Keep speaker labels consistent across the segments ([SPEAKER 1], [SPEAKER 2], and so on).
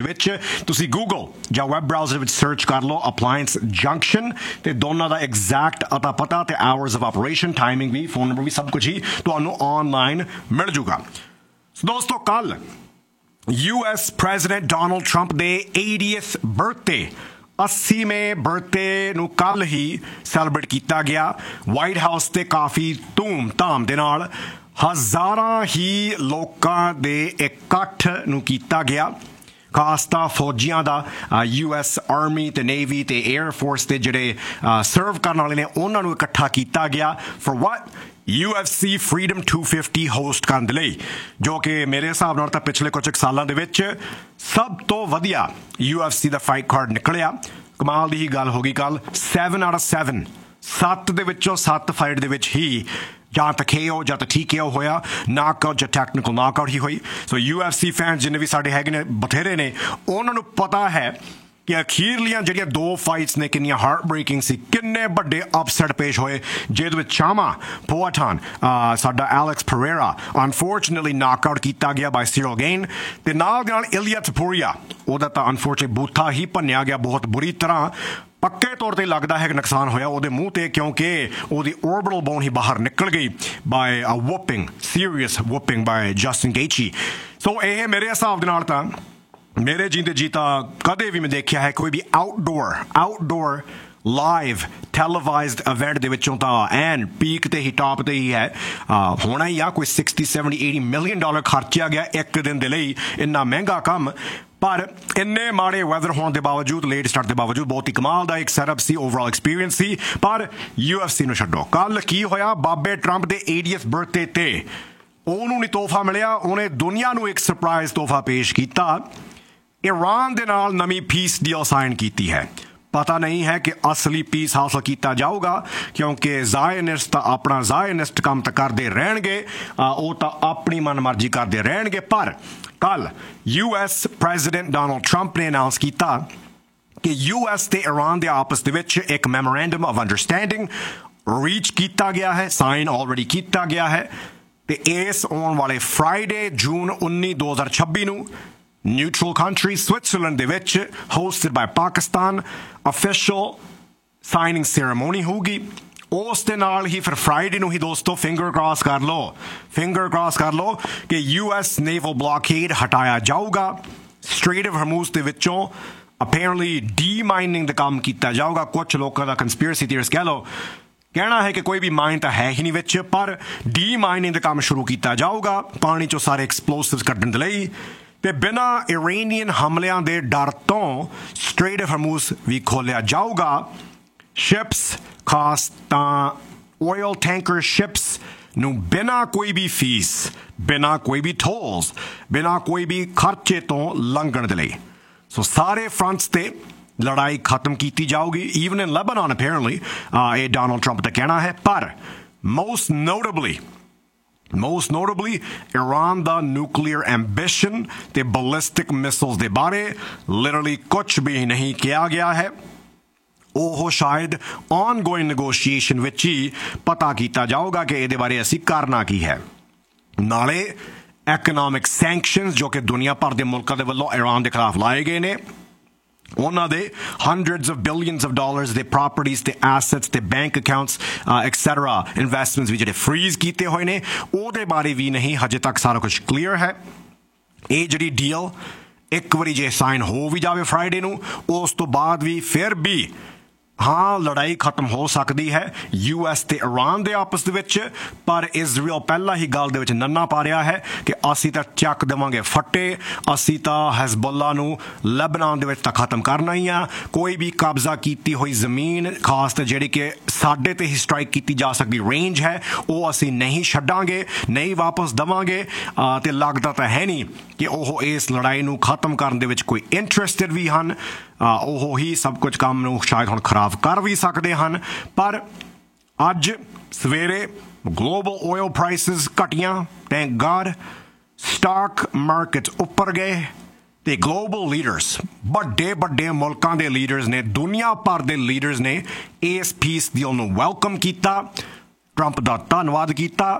[SPEAKER 1] ਵਿੱਚ ਤੁਸੀਂ ਗੂਗਲ ਜਾਂ ਵੈਬ ਬਰਾਊਜ਼ਰ ਵਿੱਚ ਸਰਚ ਕਰ ਲਓ ਅਪਲਾਇੰਸ ਜੰਕਸ਼ਨ ਤੇ ਦੋਨਾਂ ਦਾ ਐਗਜ਼ੈਕਟ ਅਤਾ ਪਤਾ ਤੇ hours of operation timing we phone number ਵੀ ਸਭ ਕੁਝ ਹੀ ਤੁਹਾਨੂੰ ਆਨਲਾਈਨ ਮਿਲ ਜੂਗਾ। ਦੋਸਤੋ ਕੱਲ US ਪ੍ਰੈਜ਼ੀਡੈਂਟ ਡੋਨਲਡ ਟਰੰਪ ਦੇ 80th ਬਰਥਡੇ 80ਵੇਂ ਬਰਥਡੇ ਨੂੰ ਕੱਲ ਹੀ ਸੈਲੀਬ੍ਰੇਟ ਕੀਤਾ ਗਿਆ। ਵਾਈਟ ਹਾਊਸ ਤੇ ਕਾਫੀ ਧੂਮ-ਧਾਮ ਦੇ ਨਾਲ ਹਜ਼ਾਰਾਂ ਹੀ ਲੋਕਾਂ ਦੇ ਇਕੱਠ ਨੂੰ ਕੀਤਾ ਗਿਆ। ਖਾਸ ਤਾਂ ਫੌਜੀਆਂ ਦਾ US ਆਰਮੀ ਤੇ ਨੇਵੀ ਤੇ 에ਅਰ ਫੋਰਸ ਦੇ ਜਿਹੜੇ ਸਰਵ ਕਰਨ ਵਾਲੇ ਨੇ ਉਹਨਾਂ ਨੂੰ ਇਕੱਠਾ ਕੀਤਾ ਗਿਆ for what UFC Freedom 250 host ਕਰਨ ਦੇ ਲਈ, ਜੋ ਕਿ ਮੇਰੇ ਹਿਸਾਬ ਨਾਲ ਤਾਂ ਪਿਛਲੇ ਕੁਝ ਸਾਲਾਂ ਦੇ ਵਿੱਚ ਸਭ ਤੋਂ ਵਧੀਆ UFC ਦਾ ਫਾਈਟ ਕਾਰਡ ਨਿਕਲਿਆ। ਕਮਾਲ ਦੀ ਹੀ ਗੱਲ ਹੋ ਗਈ ਕੱਲ। 7 out of 7 7 ਦੇ ਵਿੱਚੋਂ 7 ਫਾਈਟ ਦੇ ਵਿੱਚ ਹੀ ਜਾਂ ਤਾਂ KO ਜਾਂ ਤਾਂ TKO ਹੋਇਆ, ਨਾਕਆਊਟ ਜਾਂ ਟੈਕਨੀਕਲ ਨਾਕਆਊਟ ਹੀ ਹੋਈ। ਸੋ UFC ਫੈਨਸ ਜਿੰਨੇ ਵੀ ਸਾਡੇ ਹੈਗੇ ਨੇ ਬਥੇਰੇ ਨੇ, ਉਹਨਾਂ ਨੂੰ ਪਤਾ ਹੈ ਕਿ ਅਖੀਰਲੀਆਂ ਜਿਹੜੀਆਂ 2 ਫਾਈਟਸ ਨੇ ਕਿੰਨੀਆਂ ਹਾਰਟ ਬ੍ਰੇਕਿੰਗ ਸੀ, ਕਿੰਨੇ ਵੱਡੇ ਅਪਸੈਟ ਪੇਸ਼ ਹੋਏ, ਜਿਹਦੇ ਵਿੱਚ ਚਾਮਾ ਪੋਆਟਾਨ ਸਾਡਾ ਐਲੈਕਸ ਪਰੇਰਾ ਅਨਫੋਰਚੂਨੇਟਲੀ ਨਾਕਆਊਟ ਕੀਤਾ ਗਿਆ ਬਾਈ ਸੀਰਲ ਗੇਨ ਤੇ ਨਾਲ ਦੇ ਨਾਲ ਇਲੀਆ ਟਪੋਰੀਆ ਉਹਦਾ ਤਾਂ ਅਨਫੋਰਚੂਨੇਟ ਬੂਥਾ ਹੀ ਭੰਨਿਆ ਗਿਆ ਬਹੁਤ ਬੁਰੀ ਤਰ੍ਹਾਂ। ਪੱਕੇ ਤੌਰ ਤੇ ਲੱਗਦਾ ਹੈ ਕਿ ਨੁਕਸਾਨ ਹੋਇਆ ਉਹਦੇ ਮੂੰਹ ਤੇ, ਕਿਉਂਕਿ ਉਹਦੀ orbital bone ਹੀ ਬਾਹਰ ਨਿਕਲ ਗਈ ਬਾਏ ਅ ਵੋਪਿੰਗ ਸੀਰੀਅਸ ਵੋਪਿੰਗ ਬਾਏ ਜਸਟਿਨ ਗੇਚੀ। ਸੋ ਇਹ ਮੇਰੇ ਹਿਸਾਬ ਦੇ ਨਾਲ ਤਾਂ ਮੇਰੇ ਜੀਂਦੇ ਜੀ ਤਾਂ ਕਦੇ ਵੀ ਮੈਂ ਦੇਖਿਆ ਹੈ ਕੋਈ ਵੀ ਆਊਟਡੋਰ ਲਾਈਵ ਟੈਲੀਵਾਈਜ਼ਡ ਇਵੈਂਟ ਦੇ ਵਿੱਚੋਂ ਤਾਂ ਐਨ ਪੀਕ ਤੇ ਹੀ ਟਾਪ ਤੇ ਹੀ ਹੈ। ਹੋਣਾ ਹੀ ਆ, ਕੋਈ 60 70 80 ਮਿਲੀਅਨ ਡਾਲਰ ਖਰਚਿਆ ਗਿਆ ਇੱਕ ਦਿਨ ਦੇ ਲਈ, ਇੰਨਾ ਮਹਿੰਗਾ ਕੰਮ। ਪਰ ਇੰਨੇ ਮਾੜੇ ਵੈਦਰ ਹੋਣ ਦੇ ਬਾਵਜੂਦ, ਲੇਟ ਸਟਾਰਟ ਦੇ ਬਾਵਜੂਦ ਬਹੁਤ ਹੀ ਕਮਾਲ ਦਾ ਇੱਕ ਸੈਟਅਪ ਸੀ, ਓਵਰਆਲ ਐਕਸਪੀਰੀਅੰਸ ਸੀ। ਪਰ UFC ਨੂੰ ਛੱਡੋ, ਕੱਲ ਕੀ ਹੋਇਆ ਬਾਬੇ ਟਰੰਪ ਦੇ 80th ਬਰਥਡੇ ਤੇ ਉਹਨੂੰ ਨਹੀਂ ਤੋਹਫਾ ਮਿਲਿਆ, ਉਹਨੇ ਦੁਨੀਆ ਨੂੰ ਇੱਕ ਸਰਪ੍ਰਾਈਜ਼ ਤੋਹਫਾ ਪੇਸ਼ ਕੀਤਾ। ਈਰਾਨ ਦੇ ਨਾਲ ਨਵੀਂ ਪੀਸ ਡੀਲ ਸਾਈਨ ਕੀਤੀ ਹੈ। ਪਤਾ ਨਹੀਂ ਹੈ ਕਿ ਅਸਲੀ ਪੀਸ ਹਾਸਲ ਕੀਤਾ ਜਾਊਗਾ, ਕਿਉਂਕਿ ਜ਼ਾਇਨਿਸਟ ਤਾਂ ਆਪਣਾ ਜ਼ਾਇਨਿਸਟ ਕੰਮ ਤਾਂ ਕਰਦੇ ਰਹਿਣਗੇ, ਉਹ ਤਾਂ ਆਪਣੀ ਮਨਮਰਜ਼ੀ ਕਰਦੇ ਰਹਿਣਗੇ। ਪਰ ਕੱਲ US ਪ੍ਰੈਜ਼ੀਡੈਂਟ ਡੋਨਲਡ ਟਰੰਪ ਨੇ ਅਨਾਉਂਸ ਕੀਤਾ ਕਿ US ਤੇ ਈਰਾਨ ਦੇ ਆਪਸ ਦੇ ਵਿੱਚ ਇੱਕ ਮੈਮੋਰੈਂਡਮ ਆਫ ਅੰਡਰਸਟੈਂਡਿੰਗ ਰੀਚ ਕੀਤਾ ਗਿਆ ਹੈ, ਸਾਈਨ ਆਲਰੇਡੀ ਕੀਤਾ ਗਿਆ ਹੈ ਤੇ ਇਸ ਆਉਣ ਵਾਲੇ ਫਰਾਈਡੇ ਜੂਨ 19 2026 ਨੂੰ ਨਿਊਟਰਲ ਕੰਟਰੀ ਸਵਿਟਜ਼ਰਲੈਂਡ ਦੇ ਵਿੱਚ ਹੋਸਟਡ ਬਾਈ ਪਾਕਿਸਤਾਨ ਅਫੀਸ਼ੀਅਲ ਸਾਈਨਿੰਗ ਸੈਰੇਮੋਨੀ ਹੋਊਗੀ। ਉਸ ਦੇ ਨਾਲ ਹੀ ਫਿਰ ਫਰਾਈਡੇ ਨੂੰ ਹੀ ਦੋਸਤੋ ਫਿੰਗਰ ਕ੍ਰਾਸ ਕਰ ਲਓ ਕਿ US ਨੇਵਲ ਬਲੌਕੇਡ ਹਟਾਇਆ ਜਾਊਗਾ। ਸਟ੍ਰੇਟ ਆਫ ਹਰਮੂਜ਼ ਦੇ ਵਿੱਚੋਂ ਅਪੈਰੈਂਟਲੀ ਡੀ-ਮਾਈਨਿੰਗ ਦਾ ਕੰਮ ਕੀਤਾ ਜਾਊਗਾ। ਕੁਝ ਲੋਕਾਂ ਦਾ ਕੰਸਪੀਰੇਸੀ ਥੀਅਰਿਸਟ ਕਹਿ ਲਓ, ਕਹਿਣਾ ਹੈ ਕਿ ਕੋਈ ਵੀ ਮਾਈਨ ਤਾਂ ਹੈ ਹੀ ਨਹੀਂ ਵਿੱਚ, ਪਰ ਡੀ-ਮਾਈਨਿੰਗ ਦਾ ਕੰਮ ਸ਼ੁਰੂ ਕੀਤਾ ਜਾਊਗਾ ਪਾਣੀ ਚੋਂ ਸਾਰੇ ਐਕਸਪਲੋਸਿਵਸ ਕੱਢਣ ਦੇ ਲਈ। ਤੇ ਬਿਨਾਂ ਇਰਾਨੀਅਨ ਹਮਲਿਆਂ ਦੇ ਡਰ ਤੋਂ ਸਟ੍ਰੇਟ ਆਫ ਹਰਮੂਜ਼ ਵੀ ਖੋਲ੍ਹਿਆ ਜਾਊਗਾ। ਸ਼ਿਪਸ ਖਾਸ ਤਾਂ ਆਇਲ ਟੈਂਕਰ ਸ਼ਿਪਸ ਨੂੰ ਬਿਨਾਂ ਕੋਈ ਵੀ ਫੀਸ, ਬਿਨਾਂ ਕੋਈ ਵੀ ਟੋਲਸ, ਬਿਨਾਂ ਕੋਈ ਵੀ ਖਰਚੇ ਤੋਂ ਲੰਘਣ ਦੇ ਲਈ। ਸੋ ਸਾਰੇ ਫਰੰਟਸ ਤੇ ਲੜਾਈ ਖਤਮ ਕੀਤੀ ਜਾਊਗੀ, ਈਵਨ ਇਨ ਲੈਬਨਾਨ ਅਪੈਰੈਂਟਲੀ, ਇਹ ਡੋਨਲਡ ਟਰੰਪ ਦਾ ਕਹਿਣਾ ਹੈ। ਪਰ ਮੋਸਟ ਨੋਟੇਬਲੀ ਈਰਾਨ ਦਾ ਨਿਊਕਲੀਅਰ ਐਂਬਿਸ਼ਨ ਤੇ ਬੈਲਿਸਟਿਕ ਮਿਸਾਈਲਸ ਦੇ ਬਾਰੇ ਲਿਟਰਲੀ ਕੁਝ ਵੀ ਨਹੀਂ ਕਿਹਾ ਗਿਆ ਹੈ। ਉਹ ਸ਼ਾਇਦ ਆਨਗੋਇੰਗ ਨੈਗੋਸ਼ੀਏਸ਼ਨ ਵਿੱਚ ਹੀ ਪਤਾ ਕੀਤਾ ਜਾਊਗਾ ਕਿ ਇਹਦੇ ਬਾਰੇ ਅਸੀਂ ਕਰਨਾ ਕੀ ਹੈ। ਨਾਲੇ ਐਕਨੋਮਿਕ ਸੈਂਕਸ਼ਨਸ ਜੋ ਕਿ ਦੁਨੀਆ ਭਰ ਦੇ ਮੁਲਕਾਂ ਦੇ ਵੱਲੋਂ ਈਰਾਨ ਦੇ ਖਿਲਾਫ ਲਾਏ ਗਏ ਨੇ, ਉਹਨਾਂ ਦੇ hundreds of billions of dollars ਦੇ ਪ੍ਰਾਪਰਟੀਜ਼ ਤੇ ਐਸੈਟਸ ਤੇ ਬੈਂਕ ਅਕਾਊਂਟਸ ਐਕਸੈਟਰਾ ਇਨਵੈਸਟਮੈਂਟਸ ਵੀ ਜਿਹੜੇ ਫਰੀਜ਼ ਕੀਤੇ ਹੋਏ ਨੇ, ਉਹਦੇ ਬਾਰੇ ਵੀ ਨਹੀਂ ਹਜੇ ਤੱਕ ਸਾਰਾ ਕੁਝ ਕਲੀਅਰ ਹੈ। ਇਹ ਜਿਹੜੀ ਡੀਲ ਇੱਕ ਵਾਰੀ ਜੇ ਸਾਈਨ ਹੋ ਵੀ ਜਾਵੇ ਫਰਾਈਡੇ ਨੂੰ, ਉਸ ਤੋਂ ਬਾਅਦ ਵੀ ਫਿਰ ਵੀ ਹਾਂ ਲੜਾਈ ਖਤਮ ਹੋ ਸਕਦੀ ਹੈ US ਤੇ ਈਰਾਨ ਦੇ ਆਪਸ ਦੇ ਵਿੱਚ। ਪਰ ਇਜ਼ਰਾਈਲ ਪਹਿਲਾਂ ਹੀ ਗੱਲ ਦੇ ਵਿੱਚ ਨੰਨਾ ਪਾ ਰਿਹਾ ਹੈ ਕਿ ਅਸੀਂ ਤਾਂ ਚੱਕ ਦੇਵਾਂਗੇ ਫੱਟੇ, ਅਸੀਂ ਤਾਂ ਹਿਜ਼ਬੁੱਲਾ ਨੂੰ ਲੈਬਨਾਨ ਦੇ ਵਿੱਚ ਤਾਂ ਖਤਮ ਕਰਨਾ ਹੀ ਆ। ਕੋਈ ਵੀ ਕਬਜ਼ਾ ਕੀਤੀ ਹੋਈ ਜ਼ਮੀਨ, ਖਾਸ ਤੇ ਜਿਹੜੀ ਕਿ ਸਾਡੇ ਤੇ ਹੀ ਸਟ੍ਰਾਈਕ ਕੀਤੀ ਜਾ ਸਕਦੀ ਰੇਂਜ ਹੈ, ਉਹ ਅਸੀਂ ਨਹੀਂ ਛੱਡਾਂਗੇ, ਨਹੀਂ ਵਾਪਸ ਦੇਵਾਂਗੇ। ਤੇ ਲੱਗਦਾ ਤਾਂ ਹੈ ਨਹੀਂ ਕਿ ਉਹ ਇਸ ਲੜਾਈ ਨੂੰ ਖਤਮ ਕਰਨ ਦੇ ਵਿੱਚ ਕੋਈ ਇੰਟਰਸਟਿਡ ਵੀ ਹਨ। ਉਹ ਹੀ ਸਭ ਕੁਝ ਕੰਮ ਨੂੰ ਸ਼ਾਇਦ ਹੁਣ ਖਰਾਬ ਕਰ ਵੀ ਸਕਦੇ ਹਨ। ਪਰ ਅੱਜ ਸਵੇਰੇ global oil prices ਘਟੀਆਂ, thank god. Stock market ਉੱਪਰ ਗਏ ਤੇ ਗਲੋਬਲ ਲੀਡਰਸ, ਵੱਡੇ ਵੱਡੇ ਮੁਲਕਾਂ ਦੇ ਲੀਡਰਸ ਨੇ, ਦੁਨੀਆ ਭਰ ਦੇ ਲੀਡਰਸ ਨੇ ਇਸ ਪੀਸ ਡੀਲ ਨੂੰ ਵੈਲਕਮ ਕੀਤਾ, ਟਰੰਪ ਦਾ ਧੰਨਵਾਦ ਕੀਤਾ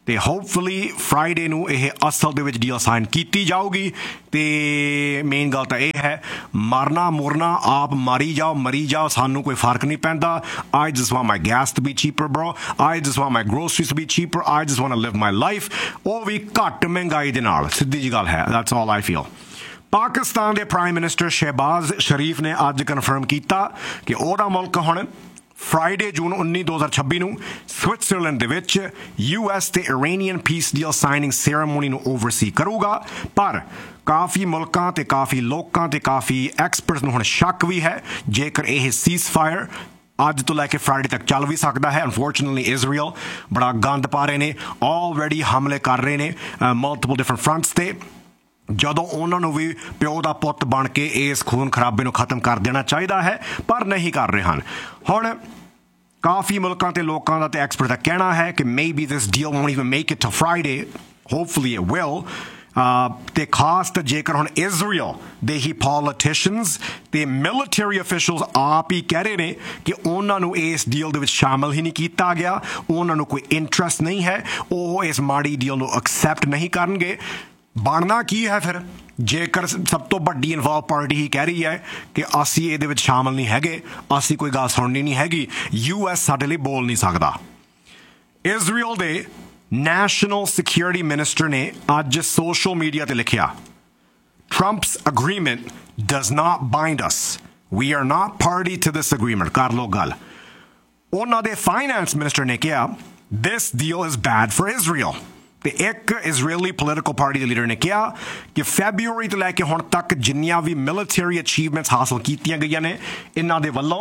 [SPEAKER 1] ਤੇ ਹੋਪਫੁਲੀ ਫਰਾਈਡੇ ਨੂੰ ਇਹ ਅਸਲ ਦੇ ਵਿੱਚ ਡੀਲ ਸਾਈਨ ਕੀਤੀ ਜਾਊਗੀ ਤੇ ਮੇਨ ਗੱਲ ਤਾਂ ਇਹ ਹੈ ਮਰਨਾ ਮੁਰਨਾ ਆਪ ਮਰੀ ਜਾਓ ਸਾਨੂੰ ਕੋਈ ਫਰਕ ਨਹੀਂ ਪੈਂਦਾ I just want my gas to be cheaper bro I just want my groceries to be cheaper I just want to live my life ਉਹ ਵੀ ਘੱਟ ਮਹਿੰਗਾਈ ਦੇ ਨਾਲ ਸਿੱਧੀ ਜੀ ਗੱਲ ਹੈ that's all I feel Pakistan ਦੇ ਪ੍ਰਾਈਮ ਮਿਨਿਸਟਰ ਸ਼ਹਿਬਾਜ਼ ਸ਼ਰੀਫ ਨੇ ਅੱਜ ਕਨਫਰਮ ਕੀਤਾ ਕਿ ਉਹਦਾ ਮੁਲਕ ਹੁਣ ਫਰਾਈਡੇ ਜੂਨ 19 2026 ਨੂੰ ਸਵਿਟਜ਼ਰਲੈਂਡ ਦੇ ਵਿੱਚ US ਤੇ ਇਰਾਨੀਅਨ ਪੀਸ ਡੀਲ ਸਾਈਨਿੰਗ ਸੈਰੇਮੋਨੀ ਨੂੰ ਓਵਰਸੀ ਕਰੂਗਾ ਪਰ ਕਾਫੀ ਮੁਲਕਾਂ ਤੇ ਕਾਫੀ ਲੋਕਾਂ ਤੇ ਕਾਫੀ ਐਕਸਪਰਟਸ ਨੂੰ ਹੁਣ ਸ਼ੱਕ ਵੀ ਹੈ ਜੇਕਰ ਇਹ ਸੀਜ਼ਫਾਇਰ ਅੱਜ ਤੋਂ ਲੈ ਕੇ ਫਰਾਈਡੇ ਤੱਕ ਚੱਲ ਵੀ ਸਕਦਾ ਹੈ ਅਨਫੋਰਚੂਨੇਟਲੀ ਇਜ਼ਰਾਈਲ ਬੜਾ ਗੰਦ ਪਾ ਰਹੇ ਨੇ ਆਲਰੇਡੀ ਹਮਲੇ ਕਰ ਰਹੇ ਨੇ ਮਲਟੀਪਲ ਡਿਫਰੈਂਟ ਫਰੰਟਸ ਤੇ ਜਦੋਂ ਉਹਨਾਂ ਨੂੰ ਵੀ ਪਿਓ ਦਾ ਪੁੱਤ ਬਣ ਕੇ ਇਸ ਖੂਨ ਖਰਾਬੇ ਨੂੰ ਖਤਮ ਕਰ ਦੇਣਾ ਚਾਹੀਦਾ ਹੈ ਪਰ ਨਹੀਂ ਕਰ ਰਹੇ ਹਨ ਹੁਣ ਕਾਫੀ ਮੁਲਕਾਂ ਤੇ ਲੋਕਾਂ ਦਾ ਤੇ ਐਕਸਪਰਟ ਦਾ ਕਹਿਣਾ ਹੈ ਕਿ maybe this deal won't even make it to Friday hopefully it will ਤੇ ਖਾਸ ਤਾਂ ਜੇਕਰ ਹੁਣ ਇਜ਼ਰਾਈਲ ਦੇ ਹੀ ਪੋਲੀਟੀਸ਼ੀਅਨਸ ਤੇ ਮਿਲਟਰੀ ਅਫੀਸ਼ੀਅਲਸ ਆਪ ਹੀ ਕਹਿ ਰਹੇ ਨੇ ਕਿ ਉਹਨਾਂ ਨੂੰ ਇਸ ਡੀਲ ਦੇ ਵਿੱਚ ਸ਼ਾਮਲ ਹੀ ਨਹੀਂ ਕੀਤਾ ਗਿਆ ਉਹਨਾਂ ਨੂੰ ਕੋਈ ਇੰਟਰਸਟ ਨਹੀਂ ਹੈ ਉਹ ਇਸ ਮਾੜੀ ਡੀਲ ਨੂੰ ਐਕਸੈਪਟ ਨਹੀਂ ਕਰਨਗੇ ਬਣਨਾ ਕੀ ਹੈ ਫਿਰ ਜੇਕਰ ਸਭ ਤੋਂ ਵੱਡੀ ਇਨਵੋਲਵ ਪਾਰਟੀ ਹੀ ਕਹਿ ਰਹੀ ਹੈ ਕਿ ਅਸੀਂ ਇਹਦੇ ਵਿੱਚ ਸ਼ਾਮਲ ਨਹੀਂ ਹੈਗੇ ਅਸੀਂ ਕੋਈ ਗੱਲ ਸੁਣਨੀ ਨਹੀਂ ਹੈਗੀ US ਸਾਡੇ ਲਈ ਬੋਲ ਨਹੀਂ ਸਕਦਾ ਇਜ਼ਰਾਈਲ ਦੇ ਨੈਸ਼ਨਲ ਸਿਕਿਉਰਿਟੀ ਮਿਨਿਸਟਰ ਨੇ ਅੱਜ ਸੋਸ਼ਲ ਮੀਡੀਆ ਤੇ ਲਿਖਿਆ Trump's agreement does not bind us we are not party to this agreement ਕਰ ਲਓ ਗੱਲ ਉਹਨਾਂ ਦੇ ਫਾਈਨੈਂਸ ਮਿਨਿਸਟਰ ਨੇ ਕਿਹਾ this deal is bad for Israel ਤੇ ਇੱਕ ਇਜ਼ਰਾਈਲੀ ਪੋਲੀਟੀਕਲ ਪਾਰਟੀ ਦੇ ਲੀਡਰ ਨੇ ਕਿਹਾ ਕਿ ਫੈਬਰੂਅਰੀ ਤੋਂ ਲੈ ਕੇ ਹੁਣ ਤੱਕ ਜਿੰਨੀਆਂ ਵੀ ਮਿਲਟਰੀ ਅਚੀਵਮੈਂਟਸ ਹਾਸਲ ਕੀਤੀਆਂ ਗਈਆਂ ਨੇ ਇਹਨਾਂ ਦੇ ਵੱਲੋਂ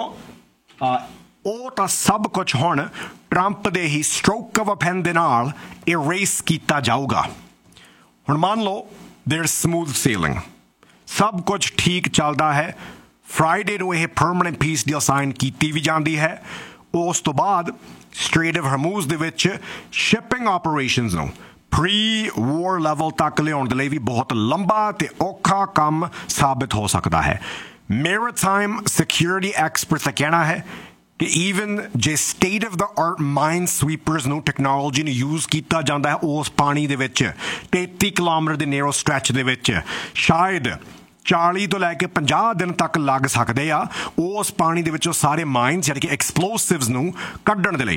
[SPEAKER 1] ਉਹ ਤਾਂ ਸਭ ਕੁਝ ਹੁਣ ਟਰੰਪ ਦੇ ਹੀ ਸਟ੍ਰੋਕ ਆਫ ਅ ਪੈਨ ਦੇ ਨਾਲ ਇਰੇਸ ਕੀਤਾ ਜਾਊਗਾ ਹੁਣ ਮੰਨ ਲਓ ਦੇਰ ਸਮੂਥ ਸੇਲਿੰਗ ਸਭ ਕੁਝ ਠੀਕ ਚੱਲਦਾ ਹੈ ਫਰਾਈਡੇ ਨੂੰ ਇਹ ਪਰਮਨੈਂਟ ਪੀਸ ਡੀਲ ਸਾਈਨ ਕੀਤੀ ਵੀ ਜਾਂਦੀ ਹੈ ਉਸ ਤੋਂ ਬਾਅਦ ਸਟ੍ਰੇਟ ਆਫ ਹਰਮੂਜ਼ ਦੇ ਵਿੱਚ ਸ਼ਿਪਿੰਗ ਆਪਰੇਸ਼ਨਸ ਨੂੰ ਪ੍ਰੀ-ਵਾਰ ਲੈਵਲ ਤੱਕ ਲਿਆਉਣ ਦੇ ਲਈ ਵੀ ਬਹੁਤ ਲੰਬਾ ਤੇ ਔਖਾ ਕੰਮ ਸਾਬਿਤ ਹੋ ਸਕਦਾ ਹੈ ਮੈਰੀਟਾਈਮ ਸਿਕਿਉਰਿਟੀ ਐਕਸਪਰਟਸ ਦਾ ਕਹਿਣਾ ਹੈ ਕਿ ਈਵਨ ਜੇ ਸਟੇਟ ਆਫ ਦਾ ਆਰਟ ਮਾਈਨ ਸਵੀਪਰਸ ਨੂੰ ਟੈਕਨੋਲੋਜੀ ਨੂੰ ਯੂਜ਼ ਕੀਤਾ ਜਾਂਦਾ ਹੈ ਉਸ ਪਾਣੀ ਦੇ ਵਿੱਚ 33 ਕਿਲੋਮੀਟਰ ਦੇ ਨੈਰੋ ਸਟ੍ਰੈਚ ਦੇ ਵਿੱਚ ਸ਼ਾਇਦ 40 ਤੋਂ ਲੈ ਕੇ 50 ਦਿਨ ਤੱਕ ਲੱਗ ਸਕਦੇ ਆ ਉਸ ਪਾਣੀ ਦੇ ਵਿੱਚੋਂ ਸਾਰੇ ਮਾਈਨਸ ਯਾਨੀ ਕਿ ਐਕਸਪਲੋਸਿਵਸ ਨੂੰ ਕੱਢਣ ਦੇ ਲਈ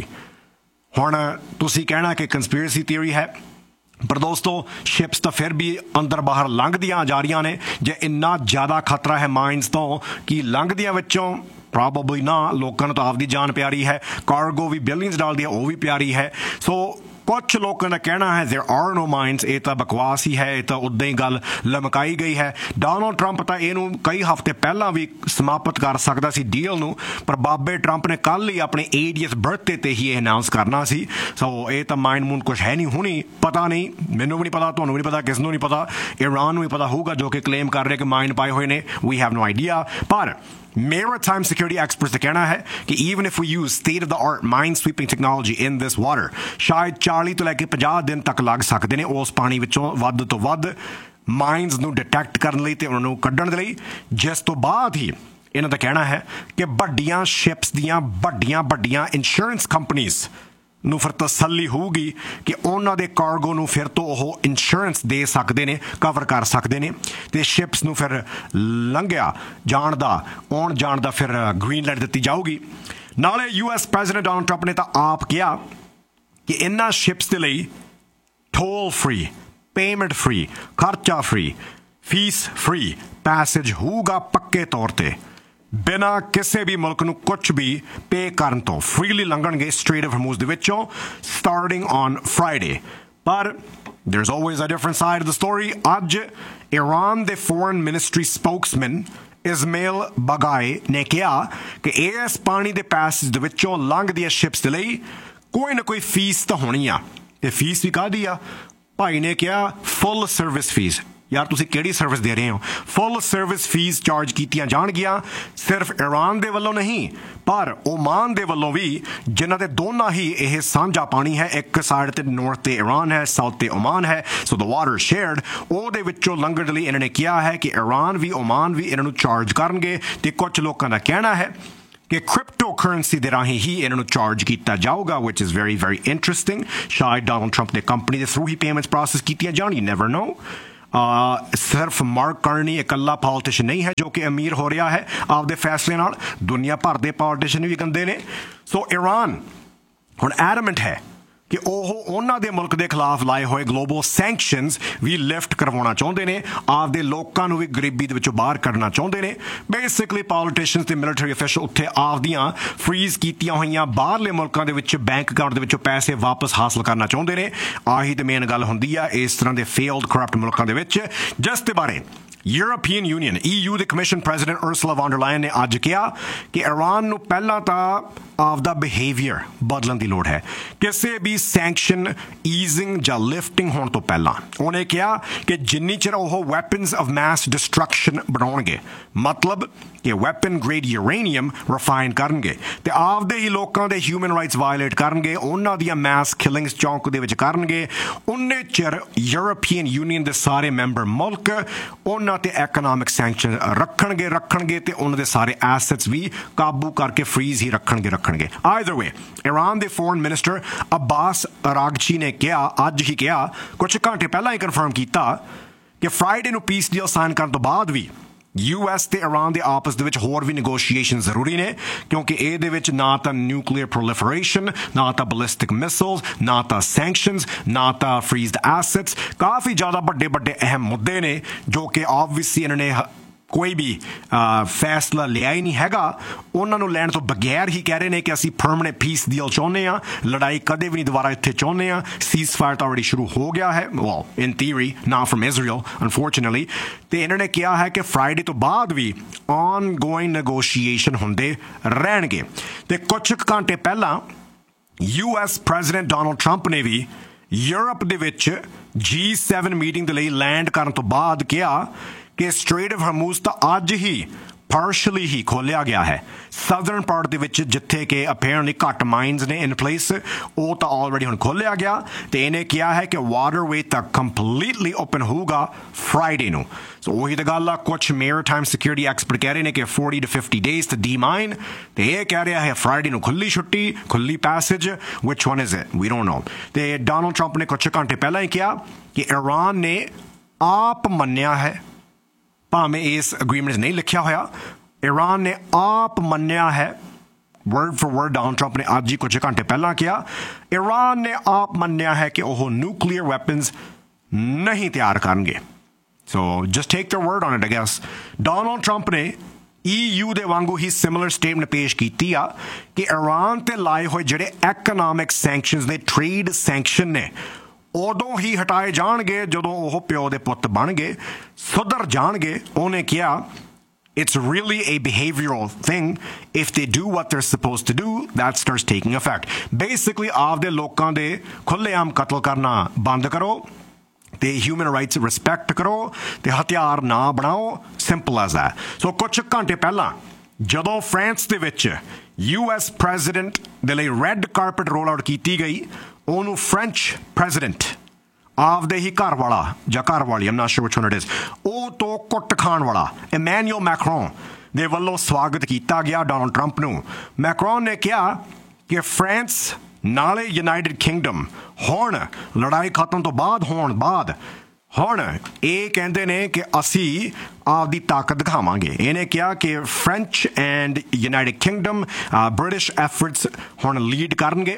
[SPEAKER 1] ਹੁਣ ਤੁਸੀਂ ਕਹਿਣਾ ਕਿ ਕੰਸਪੀਰੇਸੀ ਥਿਊਰੀ ਹੈ ਪਰ ਦੋਸਤੋ ਸ਼ਿਪਸ ਤਾਂ ਫਿਰ ਵੀ ਅੰਦਰ ਬਾਹਰ ਲੰਘਦੀਆਂ ਜਾ ਰਹੀਆਂ ਨੇ ਜੇ ਇੰਨਾ ਜ਼ਿਆਦਾ ਖਤਰਾ ਹੈ ਮਾਈਨਸ ਤੋਂ ਕਿ ਲੰਘਦੀਆਂ ਵਿੱਚੋਂ ਪ੍ਰੋਬੇਬਲੀ ਨਾ ਲੋਕਾਂ ਨੂੰ ਤਾਂ ਆਪਦੀ ਜਾਨ ਪਿਆਰੀ ਹੈ ਕਾਰਗੋ ਵੀ ਬਿਲੀਅਨਸ ਡਾਲਦੀ ਹੈ ਉਹ ਵੀ ਪਿਆਰੀ ਹੈ ਸੋ ਕੁਝ ਲੋਕਾਂ ਦਾ ਕਹਿਣਾ ਹੈ there are no mines ਇਹ ਤਾਂ ਬਕਵਾਸ ਹੀ ਹੈ ਇਹ ਤਾਂ ਉੱਦਾਂ ਹੀ ਗੱਲ ਲਮਕਾਈ ਗਈ ਹੈ ਡੋਨਾਲਡ ਟਰੰਪ ਤਾਂ ਇਹਨੂੰ ਕਈ ਹਫ਼ਤੇ ਪਹਿਲਾਂ ਵੀ ਸਮਾਪਤ ਕਰ ਸਕਦਾ ਸੀ ਡੀਲ ਨੂੰ ਪਰ ਬਾਬੇ ਟਰੰਪ ਨੇ ਕੱਲ ਹੀ ਆਪਣੇ 80th ਬਰਥਡੇ ਤੇ ਹੀ ਇਹ ਅਨਾਉਂਸ ਕਰਨਾ ਸੀ ਸੋ ਇਹ ਤਾਂ ਮਾਈਨ ਮੂਨ ਕੁਝ ਹੈ ਨਹੀਂ ਹੁਣੀ ਪਤਾ ਨਹੀਂ ਮੈਨੂੰ ਵੀ ਨਹੀਂ ਪਤਾ ਤੁਹਾਨੂੰ ਵੀ ਨਹੀਂ ਪਤਾ ਕਿਸ ਨੂੰ ਨਹੀਂ ਪਤਾ ਇਰਾਨ ਨੂੰ ਵੀ ਪਤਾ ਹੋਊਗਾ ਜੋ ਕਿ ਕਲੇਮ ਕਰ ਰਹੇ ਕਿ ਮਾਈਨ ਪਾਏ ਹੋਏ ਨੇ we have no idea ਪਰ maritime security experts ਦਾ ਕਹਿਣਾ ਹੈ ਕਿ even if we use state of the art mine sweeping technology in this water ਸ਼ਾਇਦ 40 ਤੋਂ ਲੈ ਕੇ 50 ਦਿਨ ਤੱਕ ਲੱਗ ਸਕਦੇ ਨੇ ਉਸ ਪਾਣੀ ਵਿੱਚੋਂ ਵੱਧ ਤੋਂ ਵੱਧ ਮਾਈਨਸ ਨੂੰ ਡਿਟੈਕਟ ਕਰਨ ਲਈ ਤੇ ਉਹਨਾਂ ਨੂੰ ਕੱਢਣ ਦੇ ਲਈ ਜਿਸ ਤੋਂ ਬਾਅਦ ਹੀ ਇਹਨਾਂ ਦਾ ਕਹਿਣਾ ਹੈ ਕਿ ਵੱਡੀਆਂ ਸ਼ਿਪਸ ਦੀਆਂ ਵੱਡੀਆਂ ਇੰਸ਼ੋਰੈਂਸ ਕੰਪਨੀਜ਼ ਨੂੰ ਫਿਰ ਤਸੱਲੀ ਹੋਊਗੀ ਕਿ ਉਹਨਾਂ ਦੇ ਕਾਰਗੋ ਨੂੰ ਫਿਰ ਤੋਂ ਉਹ ਇੰਸ਼ੋਰੈਂਸ ਦੇ ਸਕਦੇ ਨੇ ਕਵਰ ਕਰ ਸਕਦੇ ਨੇ ਤੇ ਸ਼ਿਪਸ ਨੂੰ ਫਿਰ ਲੰਘਿਆ ਜਾਣ ਦਾ ਆਉਣ ਜਾਣ ਦਾ ਫਿਰ ਗ੍ਰੀਨ ਲਾਈਟ ਦਿੱਤੀ ਜਾਊਗੀ ਨਾਲੇ US ਪ੍ਰੈਜ਼ੀਡੈਂਟ ਡੋਨਾਲਡ ਟਰੰਪ ਨੇ ਤਾਂ ਆਪ ਕਿਹਾ ਕਿ ਇਹਨਾਂ ਸ਼ਿਪਸ ਦੇ ਲਈ ਟੋਲ ਫ੍ਰੀ ਪੇਮੈਂਟ ਫ੍ਰੀ ਖਰਚਾ ਫ੍ਰੀ ਫੀਸ ਫ੍ਰੀ ਪੈਸੇਜ ਹੋਊਗਾ ਪੱਕੇ ਤੌਰ ਤੇ ਬਿਨਾਂ ਕਿਸੇ ਵੀ ਮੁਲਕ ਨੂੰ ਕੁਝ ਵੀ ਪੇ ਕਰਨ ਤੋਂ ਫ੍ਰੀਲੀ ਲੰਘਣਗੇ ਸਟ੍ਰੇਟ ਆਫ ਹਰਮੂਜ਼ ਦੇ ਵਿੱਚੋਂ ਸਟਾਰਟਿੰਗ ਔਨ ਫਰਾਈਡੇ ਪਰ there's always a different side of the story ਅੱਜ ਇਰਾਨ ਦੇ ਫੋਰਨ ਮਿਨਿਸਟਰੀ ਸਪੋਕਸਮੈਨ ਇਸਮਾਇਲ ਬਾਗਾਈ ਨੇ ਕਿਹਾ ਕਿ ਇਸ ਪਾਣੀ ਦੇ ਪੈਸੇਜ ਦੇ ਵਿੱਚੋਂ ਲੰਘਦੀਆਂ ਸ਼ਿਪਸ ਦੇ ਲਈ ਕੋਈ ਨਾ ਕੋਈ ਫੀਸ ਤਾਂ ਹੋਣੀ ਆ ਤੇ ਫੀਸ ਵੀ ਕਾਹਦੀ ਆ ਭਾਈ ਨੇ ਕਿਹਾ ਫੁੱਲ ਸਰਵਿਸ ਫੀਸ ਯਾਰ ਤੁਸੀਂ ਕਿਹੜੀ ਸਰਵਿਸ ਦੇ ਰਹੇ ਹੋ ਫੁੱਲ ਸਰਵਿਸ ਫੀਸ ਚਾਰਜ ਕੀਤੀਆਂ ਜਾਣਗੀਆਂ ਸਿਰਫ ਇਰਾਨ ਦੇ ਵੱਲੋਂ ਨਹੀਂ ਪਰ ਓਮਾਨ ਦੇ ਵੱਲੋਂ ਵੀ ਜਿਨ੍ਹਾਂ ਦੇ ਦੋਨਾਂ ਹੀ ਇਹ ਸਾਂਝਾ ਪਾਣੀ ਹੈ ਇੱਕ ਸਾਈਡ ਤੇ ਨਾਰਥ ਤੇ ਇਰਾਨ ਹੈ ਸਾਊਥ ਤੇ ਓਮਾਨ ਹੈ ਸੋ ਦ ਵਾਟਰ ਸ਼ੇਅਰਡ ਉਹਦੇ ਵਿੱਚੋਂ ਲੰਘਣ ਲਈ ਇਹਨਾਂ ਨੇ ਕਿਹਾ ਹੈ ਕਿ ਇਰਾਨ ਵੀ ਓਮਾਨ ਵੀ ਇਹਨਾਂ ਨੂੰ ਚਾਰਜ ਕਰਨਗੇ ਤੇ ਕੁਝ ਲੋਕਾਂ ਦਾ ਕਹਿਣਾ ਹੈ ਕਿ ਕ੍ਰਿਪਟੋ ਕਰੰਸੀ ਦੇ ਰਾਹੀਂ ਹੀ ਇਹਨਾਂ ਨੂੰ ਚਾਰਜ ਕੀਤਾ ਜਾਊਗਾ, which is very very interesting. ਸ਼ਾਇਦ ਡੋਨਲਡ ਟਰੰਪ ਦੇ ਕੰਪਨੀ ਦੇ ਥਰੂ ਹੀ ਪੇਮੈਂਟਸ ਪ੍ਰੋਸੈਸ ਕੀਤੀਆਂ ਜਾਣ, you never know. ਸਿਰਫ ਮਾਰਕ ਕਰਨੀ ਇਕੱਲਾ ਪੋਲੀਟੀਸ਼ੀਅਨ ਨਹੀਂ ਹੈ ਜੋ ਕਿ ਅਮੀਰ ਹੋ ਰਿਹਾ ਹੈ ਆਪਦੇ ਫੈਸਲੇ ਨਾਲ, ਦੁਨੀਆ ਭਰ ਦੇ ਪੋਲੀਟੀਸ਼ੀਅਨ ਵੀ ਗੰਦੇ ਨੇ। ਸੋ ਈਰਾਨ ਹੁਣ ਐਡਮੈਂਟ ਹੈ ਕਿ ਉਹ ਉਹਨਾਂ ਦੇ ਮੁਲਕ ਦੇ ਖਿਲਾਫ ਲਾਏ ਹੋਏ ਗਲੋਬਲ ਸੈਂਕਸ਼ਨਸ ਵੀ ਲਿਫਟ ਕਰਵਾਉਣਾ ਚਾਹੁੰਦੇ ਨੇ, ਆਪਦੇ ਲੋਕਾਂ ਨੂੰ ਵੀ ਗਰੀਬੀ ਦੇ ਵਿੱਚੋਂ ਬਾਹਰ ਕੱਢਣਾ ਚਾਹੁੰਦੇ ਨੇ। ਬੇਸਿਕਲੀ ਪੋਲੀਟੀਸ਼ੀਅਨਸ ਤੇ ਮਿਲਟਰੀ ਅਫੀਸ਼ਲ ਉੱਥੇ ਆਪਦੀਆਂ ਫਰੀਜ਼ ਕੀਤੀਆਂ ਹੋਈਆਂ ਬਾਹਰਲੇ ਮੁਲਕਾਂ ਦੇ ਵਿੱਚ ਬੈਂਕ ਅਕਾਊਂਟ ਦੇ ਵਿੱਚੋਂ ਪੈਸੇ ਵਾਪਸ ਹਾਸਲ ਕਰਨਾ ਚਾਹੁੰਦੇ ਨੇ। ਆਹੀ ਤਾਂ ਮੇਨ ਗੱਲ ਹੁੰਦੀ ਆ ਇਸ ਤਰ੍ਹਾਂ ਦੇ ਫੇਲਡ ਕਰਪਟ ਮੁਲਕਾਂ ਦੇ ਵਿੱਚ, ਜਿਸ ਦੇ ਬਾਰੇ ਯੂਰਪੀਅਨ ਯੂਨੀਅਨ EU ਦੇ ਕਮਿਸ਼ਨ ਪ੍ਰੈਜ਼ੀਡੈਂਟ ਉਰਸੁਲਾ ਵੌਨ ਡਰ ਲਾਇਨ ਨੇ ਅੱਜ ਕਿਹਾ ਕਿ ਈਰਾਨ ਨੂੰ ਪਹਿਲਾਂ ਤਾਂ ਆਪਦਾ ਬਿਹੇਵੀਅਰ ਬਦਲਣ ਦੀ ਲੋੜ ਹੈ ਕਿਸੇ ਵੀ ਸੈਂਕਸ਼ਨ ਈਜ਼ਿੰਗ ਜਾਂ ਲਿਫਟਿੰਗ ਹੋਣ ਤੋਂ ਪਹਿਲਾਂ। ਉਹਨੇ ਕਿਹਾ ਕਿ ਜਿੰਨੀ ਚਿਰ ਉਹ ਵੈਪਨਸ ਆਫ ਮੈਸ ਡਿਸਟਰਕਸ਼ਨ ਬਣਾਉਣਗੇ, ਮਤਲਬ ਕਿ ਵੈਪਨ ਗ੍ਰੇਡ ਯੂਰੇਨੀਅਮ ਰਿਫਾਈਨ ਕਰਨਗੇ ਤੇ ਆਪਦੇ ਹੀ ਲੋਕਾਂ ਦੇ ਹਿਊਮਨ ਰਾਈਟਸ ਵਾਇਲੇਟ ਕਰਨਗੇ, ਉਹਨਾਂ ਦੀਆਂ ਮੈਸ ਕਿਲਿੰਗਸ ਚੌਂਕ ਦੇ ਵਿੱਚ ਕਰਨਗੇ, ਉਨੇ ਚਿਰ ਯੂਰਪੀਅਨ ਯੂਨੀਅਨ ਦੇ ਸਾਰੇ ਮੈਂਬਰ ਮੁਲਕ ਉਹਨਾਂ ਤੇ ਐਕਨੋਮਿਕ ਸੈਂਕਸ਼ਨ ਰੱਖਣਗੇ ਤੇ ਉਹਨਾਂ ਦੇ ਸਾਰੇ ਐਸੈਟਸ ਵੀ ਕਾਬੂ ਕਰਕੇ ਫਰੀਜ਼ ਹੀ ਰੱਖਣਗੇ। Either way, ਈਰਾਨ ਦੇ ਫੋਰਨ ਮਿਨਿਸਟਰ ਅਬਾਸ ਅਰਾਗਚੀ ਨੇ ਅੱਜ ਹੀ ਕਿਹਾ, ਕੁਝ ਘੰਟੇ ਪਹਿਲਾਂ ਹੀ ਕਨਫਰਮ ਕੀਤਾ ਕਿ ਫਰਾਈਡੇ ਨੂੰ ਪੀਸ ਡੀਲ ਸਾਈਨ ਕਰਨ ਤੋਂ ਬਾਅਦ ਵੀ US ਤੇ ਈਰਾਨ ਦੇ ਆਪਸ ਦੇ ਵਿੱਚ ਹੋਰ ਵੀ ਨੈਗੋਸ਼ੀਏਸ਼ਨ ਜ਼ਰੂਰੀ ਨੇ, ਕਿਉਂਕਿ ਇਹਦੇ ਵਿੱਚ ਨਾ ਤਾਂ ਨਿਊਕਲੀਅਰ ਪ੍ਰੋਲੀਫਰੇਸ਼ਨ, ਨਾ ਤਾਂ ਬੈਲਿਸਟਿਕ ਮਿਸਾਈਲਸ, ਨਾ ਤਾਂ ਸੈਂਕਸ਼ਨਸ, ਨਾ ਤਾਂ ਫਰੀਜ਼ਡ ਐਸੈਟਸ, ਕਾਫੀ ਜ਼ਿਆਦਾ ਵੱਡੇ ਅਹਿਮ ਮੁੱਦੇ ਨੇ ਜੋ ਕਿ ਆਬਵੀਅਸਲੀ ਇਹਨਾਂ ਨੇ ਕੋਈ ਵੀ ਫੈਸਲਾ ਲਿਆ ਹੀ ਨਹੀਂ ਹੈਗਾ। ਉਹਨਾਂ ਨੂੰ ਲੈਣ ਤੋਂ ਬਗੈਰ ਹੀ ਕਹਿ ਰਹੇ ਨੇ ਕਿ ਅਸੀਂ ਪਰਮਾਨੈਂਟ ਪੀਸ ਡੀਲ ਚਾਹੁੰਦੇ ਹਾਂ, ਲੜਾਈ ਕਦੇ ਵੀ ਨਹੀਂ ਦੁਬਾਰਾ ਇੱਥੇ ਚਾਹੁੰਦੇ ਹਾਂ, ਸੀਜ਼ ਫਾਇਰ ਤਾਂ ਆਲਰੇਡੀ ਸ਼ੁਰੂ ਹੋ ਗਿਆ ਹੈ, ਵੈਲ ਇਨ ਥਿਊਰੀ ਨਾਟ ਫਰਮ ਇਜ਼ਰਾਈਲ ਅਨਫੋਰਚੂਨੇਟਲੀ। ਤੇ ਇਹਨਾਂ ਨੇ ਕਿਹਾ ਹੈ ਕਿ ਫਰਾਈਡੇ ਤੋਂ ਬਾਅਦ ਵੀ ਆਨਗੋਇੰਗ ਨੈਗੋਸ਼ੀਏਸ਼ਨ ਹੁੰਦੇ ਰਹਿਣਗੇ। ਤੇ ਕੁਝ ਘੰਟੇ ਪਹਿਲਾਂ US ਪ੍ਰੈਜ਼ੀਡੈਂਟ ਡੋਨਲਡ ਟਰੰਪ ਨੇ ਵੀ ਯੂਰਪ ਦੇ ਵਿੱਚ G7 ਮੀਟਿੰਗ ਦੇ ਲਈ ਲੈਂਡ ਕਰਨ ਤੋਂ ਬਾਅਦ ਕਿਹਾ ਕਿ ਸਟ੍ਰੇਟ ਆਫ ਹਰਮੂਜ਼ ਤਾਂ ਅੱਜ ਹੀ ਪਾਰਸ਼ਲੀ ਹੀ ਖੋਲ੍ਹਿਆ ਗਿਆ ਹੈ। ਸਦਰਨ ਪਾਰਟ ਦੇ ਵਿੱਚ ਜਿੱਥੇ ਕਿ ਅਪੇਰੈਂਟਲੀ ਘੱਟ ਮਾਈਨਸ ਨੇ ਇਨ ਪਲੇਸ, ਉਹ ਤਾਂ ਆਲਰੇਡੀ ਹੁਣ ਖੋਲ੍ਹਿਆ ਗਿਆ ਤੇ ਇਹਨੇ ਕਿਹਾ ਹੈ ਕਿ ਵਾਟਰਵੇ ਤਾਂ ਕੰਪਲੀਟਲੀ ਓਪਨ ਹੋਊਗਾ ਫਰਾਈਡੇ ਨੂੰ। ਸੋ ਉਹੀ ਤਾਂ ਗੱਲ ਆ, ਕੁਝ ਮੈਰੀਟਾਈਮ ਸਿਕਿਉਰਿਟੀ ਐਕਸਪਰਟ ਕਹਿ ਰਹੇ ਨੇ ਕਿ 40 to 50 days to ਡੀਮਾਈਨ, ਤੇ ਇਹ ਕਹਿ ਰਿਹਾ ਹੈ ਫਰਾਈਡੇ ਨੂੰ ਖੁੱਲੀ ਛੁੱਟੀ, ਖੁੱਲੀ passage, which one is it? We don't know। ਤੇ ਡੋਨਲਡ ਟਰੰਪ ਨੇ ਕੁਝ ਘੰਟੇ ਪਹਿਲਾਂ ਹੀ ਕਿਹਾ ਕਿ ਈਰਾਨ ਨੇ ਆਪ ਮੰਨਿਆ ਹੈ, ਭਾਵੇਂ ਇਸ ਅਗਰੀਮੈਂਟ ਨਹੀਂ ਲਿਖਿਆ ਹੋਇਆ, ਈਰਾਨ ਨੇ ਆਪ ਮੰਨਿਆ ਹੈ, word for word Donald Trump ਨੇ ਅੱਜ ਹੀ ਕੁਝ ਘੰਟੇ ਪਹਿਲਾਂ ਕਿਹਾ, ਈਰਾਨ ਨੇ ਆਪ ਮੰਨਿਆ ਹੈ ਕਿ ਉਹ ਨਿਊਕਲੀਅਰ ਵੈਪਨਸ ਨਹੀਂ ਤਿਆਰ ਕਰਨਗੇ। ਸੋ just take there word on it, I guess. Donald Trump ਨੇ EU ਦੇ ਵਾਂਗੂ ਹੀ ਸਿਮਿਲਰ ਸਟੇਟਮੈਂਟ ਪੇਸ਼ ਕੀਤੀ ਆ ਕਿ ਈਰਾਨ ਤੇ ਲਾਏ ਹੋਏ ਜਿਹੜੇ ਐਕਨੋਮਿਕ ਸੈਂਕਸ਼ਨਸ ਨੇ, ਟ੍ਰੇਡ ਸੈਂਕਸ਼ਨ ਨੇ, ਉਦੋਂ ਹੀ ਹਟਾਏ ਜਾਣਗੇ ਜਦੋਂ ਉਹ ਪਿਓ ਦੇ ਪੁੱਤ ਬਣ ਗਏ, ਸੁਧਰ ਜਾਣਗੇ। ਉਹਨੇ ਕਿਹਾ it's really a behavioral thing. If they do what they're supposed to do, that starts taking effect. Basically, ਆਪਦੇ ਲੋਕਾਂ ਦੇ ਖੁੱਲ੍ਹੇਆਮ ਕਤਲ ਕਰਨਾ ਬੰਦ ਕਰੋ ਤੇ ਹਿਊਮਨ ਰਾਈਟਸ ਰਿਸਪੈਕਟ ਕਰੋ ਤੇ ਹਥਿਆਰ ਨਾ ਬਣਾਓ, ਸਿੰਪਲ ਐਜ਼ ਦੈਟ। ਸੋ ਕੁਝ ਘੰਟੇ ਪਹਿਲਾਂ ਜਦੋਂ ਫਰਾਂਸ ਦੇ ਵਿੱਚ US ਪ੍ਰੈਜ਼ੀਡੈਂਟ ਦੇ ਲਈ ਰੈੱਡ ਕਾਰਪਟ ਰੋਲ ਆਊਟ ਕੀਤੀ ਗਈ, ਉਹਨੂੰ ਫ੍ਰੈਂਚ ਪ੍ਰੈਜ਼ੀਡੈਂਟ ਆਪਦੇ ਹੀ ਘਰ ਵਾਲਾ ਜਾਂ ਘਰ ਵਾਲੀ, ਆਮ ਨਾਟ ਸ਼ੋਰ which one it is, ਉਹ ਤੋਂ ਕੁੱਟ ਖਾਣ ਵਾਲਾ ਇਮੈਨੂਅਲ ਮੈਕਰੋਨ ਦੇ ਵੱਲੋਂ ਸਵਾਗਤ ਕੀਤਾ ਗਿਆ ਡੋਨਲਡ ਟਰੰਪ ਨੂੰ। ਮੈਕਰੋਨ ਨੇ ਕਿਹਾ ਕਿ ਫਰਾਂਸ ਨਾਲੇ ਯੂਨਾਈਟਿਡ ਕਿੰਗਡਮ ਹੁਣ ਲੜਾਈ ਖਤਮ ਤੋਂ ਬਾਅਦ ਹੁਣ ਇਹ ਕਹਿੰਦੇ ਨੇ ਕਿ ਅਸੀਂ ਆਪਦੀ ਤਾਕਤ ਦਿਖਾਵਾਂਗੇ। ਇਹਨੇ ਕਿਹਾ ਕਿ French and United Kingdom British efforts ਹੁਣ ਲੀਡ ਕਰਨਗੇ,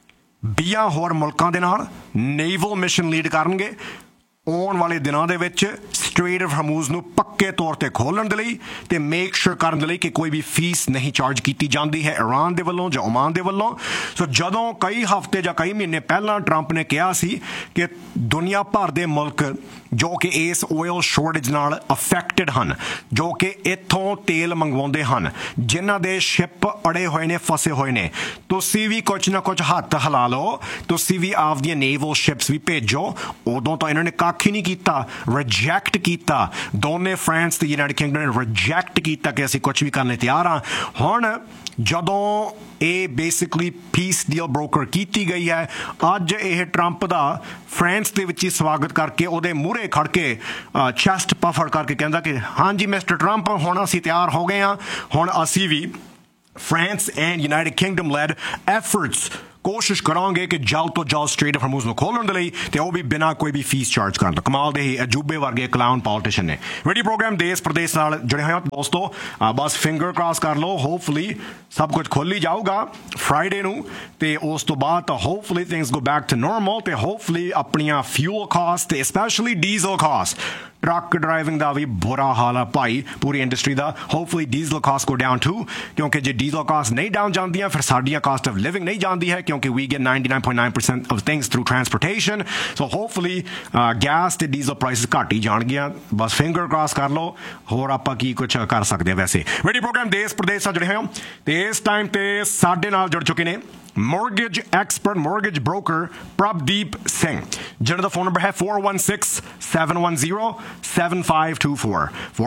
[SPEAKER 1] 20 ਹੋਰ ਮੁਲਕਾਂ ਦੇ ਨਾਲ ਨੇਵਲ ਮਿਸ਼ਨ ਲੀਡ ਕਰਨਗੇ ਆਉਣ ਵਾਲੇ ਦਿਨਾਂ ਦੇ ਵਿੱਚ ਸਟ੍ਰੇਟ ਆਫ ਹਰਮੂਜ਼ ਨੂੰ ਪੱਕੇ ਤੌਰ ਤੇ ਖੋਲ੍ਹਣ ਦੇ ਲਈ ਤੇ ਮੇਕ ਸ਼ੋਰ ਕਰਨ ਦੇ ਲਈ ਕਿ ਕੋਈ ਵੀ ਫੀਸ ਨਹੀਂ ਚਾਰਜ ਕੀਤੀ ਜਾਂਦੀ ਹੈ ਈਰਾਨ ਦੇ ਵੱਲੋਂ ਜਾਂ ਓਮਾਨ ਦੇ ਵੱਲੋਂ। ਸੋ ਜਦੋਂ ਕਈ ਹਫ਼ਤੇ ਜਾਂ ਕਈ ਮਹੀਨੇ ਪਹਿਲਾਂ ਟਰੰਪ ਨੇ ਕਿਹਾ ਸੀ ਕਿ ਦੁਨੀਆ ਭਰ ਦੇ ਮੁਲਕ ਜੋ ਕਿ ਇਸ ਆਇਲ ਸ਼ੋਰਟੇਜ ਨਾਲ ਅਫੈਕਟਡ ਹਨ, ਜੋ ਕਿ ਇੱਥੋਂ ਤੇਲ ਮੰਗਵਾਉਂਦੇ ਹਨ, ਜਿਨ੍ਹਾਂ ਦੇ ਸ਼ਿਪ ਅੜੇ ਹੋਏ ਨੇ, ਫਸੇ ਹੋਏ ਨੇ, ਤੁਸੀਂ ਵੀ ਕੁਝ ਨਾ ਕੁਝ ਹੱਥ ਹਿਲਾ ਲਓ, ਤੁਸੀਂ ਵੀ ਆਪਦੀਆਂ ਨੇਵਲ ਸ਼ਿਪਸ ਵੀ ਭੇਜੋ। ਉਦੋਂ ਤਾਂ ਇਹਨਾਂ ਨੇ ਕੱਖ ਹੀ ਨਹੀਂ ਕੀਤਾ, ਰਿਜੈਕਟ ਕੀਤਾ। ਦੋਨੇ ਫਰਾਂਸ ਤੇ ਯੂਨਾਈਟਿਡ ਕਿੰਗਡਮ ਨੇ ਰਿਜੈਕਟ ਕੀਤਾ ਕਿ ਅਸੀਂ ਕੁਝ ਵੀ ਕਰਨ ਲਈ ਤਿਆਰ ਹਾਂ। ਹੁਣ ਜਦੋਂ ਇਹ ਬੇਸਿਕਲੀ ਪੀਸ ਡੀਲ ਬ੍ਰੋਕਰ ਕੀਤੀ ਗਈ ਹੈ, ਅੱਜ ਇਹ ਟਰੰਪ ਦਾ ਫਰਾਂਸ ਦੇ ਵਿੱਚ ਹੀ ਸਵਾਗਤ ਕਰਕੇ ਉਹਦੇ ਮੂਹਰੇ ਖੜ ਕੇ ਚੈਸਟ ਪਫੜ ਕਰਕੇ ਕਹਿੰਦਾ ਕਿ ਹਾਂਜੀ ਮਿਸਟਰ ਟਰੰਪ, ਹੁਣ ਅਸੀਂ ਤਿਆਰ ਹੋ ਗਏ ਹਾਂ, ਹੁਣ ਅਸੀਂ ਵੀ France and United Kingdom led efforts ਕੋਸ਼ਿਸ਼ ਕਰਾਂਗੇ ਕਿ ਜਲਦ ਤੋਂ ਜਲਦ ਸਟ੍ਰੇਟ ਆਫ ਹਰਮੂਜ਼ ਨੂੰ ਖੋਲ੍ਹਣ ਦੇ ਲਈ ਤੇ ਉਹ ਵੀ ਬਿਨਾਂ ਕੋਈ ਵੀ ਫੀਸ ਚਾਰਜ ਕਰਨ ਤੋਂ। ਕਮਾਲ ਦੇ ਹੀ ਅਜੂਬੇ ਵਰਗੇ ਕਲਾਊਨ ਪੋਲੀਟੀਸ਼ੀਅਨ ਨੇ। ਵੀਡੀਓ ਪ੍ਰੋਗਰਾਮ ਦੇਸ਼ ਪ੍ਰਦੇਸ਼ ਨਾਲ ਜੁੜੇ ਹੋਏ ਹੋ ਦੋਸਤੋ, ਬਸ ਫਿੰਗਰ ਕ੍ਰਾਸ ਕਰ ਲਓ, ਹੋਪਫੁਲੀ ਸਭ ਕੁਝ ਖੁੱਲ੍ਹ ਹੀ ਜਾਊਗਾ ਫਰਾਈਡੇ ਨੂੰ ਤੇ ਉਸ ਤੋਂ ਬਾਅਦ ਤਾਂ hopefully things go back to normal ਤੇ ਹੋਪਫੁਲੀ ਆਪਣੀਆਂ ਫਿਊਲ ਕਾਸਟ ਤੇ specially diesel caste, truck driving ਦਾ ਵੀ ਬੁਰਾ ਹਾਲ ਆ ਭਾਈ ਪੂਰੀ industry the. Hopefully diesel caste go down to, ਕਿਉਂਕਿ ਜੇ ਡੀਜ਼ਲ ਕਾਸਟ ਨਹੀਂ ਡਾਊਨ ਜਾਂਦੀਆਂ ਫਿਰ ਸਾਡੀਆਂ ਕਾਸਟ ਆਫ ਲਿਵਿੰਗ ਨਹੀਂ ਜਾਂਦੀ ਹੈ, ਕਿਉਂਕਿ we get 99.9% of things through transportation. So hopefully gas ਤੇ ਡੀਜ਼ਲ ਪ੍ਰਾਈਸਿਸ ਘੱਟ ਹੀ ਜਾਣਗੀਆਂ। ਬਸ ਫਿੰਗਰ ਕ੍ਰਾਸ ਕਰ ਲਓ, ਹੋਰ ਆਪਾਂ ਕੀ ਕੁਝ ਕਰ ਸਕਦੇ ਹਾਂ। ਵੈਸੇ ਵੀਡੀਓ ਪ੍ਰੋਗਰਾਮ ਦੇਸ਼ ਪ੍ਰਦੇਸ਼ ਨਾਲ ਜੁੜੇ ਹੋਏ ਹੋ ਤੇ ਇਸ ਟਾਈਮ ਤੇ ਸਾਡੇ ਨਾਲ ਜੁੜ ਚੁੱਕੇ ਨੇ mortgage expert, mortgage broker Prabdeep Singh, ਜਿਹਨਾਂ ਦਾ ਫੋਨ ਨੰਬਰ ਹੈ 416-710-7524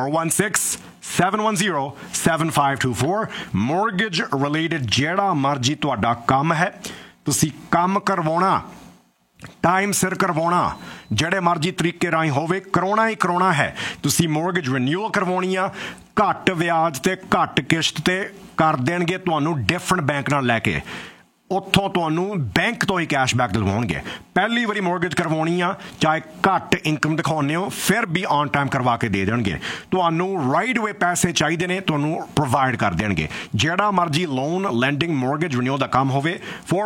[SPEAKER 1] 416-710-7524। mortgage related ਜਿਹੜਾ ਮਰਜ਼ੀ ਤੁਹਾਡਾ ਕੰਮ ਹੈ, ਤੁਸੀਂ ਕੰਮ ਕਰਵਾਉਣਾ, ਟਾਈਮ ਸਿਰ ਕਰਵਾਉਣਾ, ਜਿਹੜੇ ਮਰਜ਼ੀ ਤਰੀਕੇ ਰਾਹੀਂ ਹੋਵੇ ਕਰਵਾਉਣਾ ਹੀ ਕਰਵਾਉਣਾ ਹੈ। ਤੁਸੀਂ ਮੋਰਗੇਜ ਰਿਨਿਊਅਲ ਕਰਵਾਉਣੀ ਆ, ਘੱਟ ਵਿਆਜ ਤੇ ਘੱਟ ਕਿਸ਼ਤ ਤੇ ਕਰ ਦੇਣਗੇ ਤੁਹਾਨੂੰ ਡਿਫਰੈਂਟ ਬੈਂਕ ਨਾਲ ਲੈ ਕੇ, ਉੱਥੋਂ ਤੁਹਾਨੂੰ ਬੈਂਕ ਤੋਂ ਹੀ ਕੈਸ਼ਬੈਕ ਦਿਲਵਾਉਣਗੇ। ਪਹਿਲੀ ਵਾਰੀ ਮੋਰਗੇਜ ਕਰਵਾਉਣੀ ਆ, ਚਾਹੇ ਘੱਟ ਇਨਕਮ ਦਿਖਾਉਂਦੇ ਹੋ ਫਿਰ ਵੀ ਔਨ ਟਾਈਮ ਕਰਵਾ ਕੇ ਦੇ ਦੇਣਗੇ। ਤੁਹਾਨੂੰ ਰਾਈਟ ਵੇ ਪੈਸੇ ਚਾਹੀਦੇ ਨੇ, ਤੁਹਾਨੂੰ ਪ੍ਰੋਵਾਈਡ ਕਰ ਦੇਣਗੇ। ਜਿਹੜਾ ਮਰਜ਼ੀ ਲੋਨ, ਲੈਂਡਿੰਗ, ਮੋਰਗੇਜ ਰਿਨਿਊਅਲ ਦਾ ਕੰਮ ਹੋਵੇ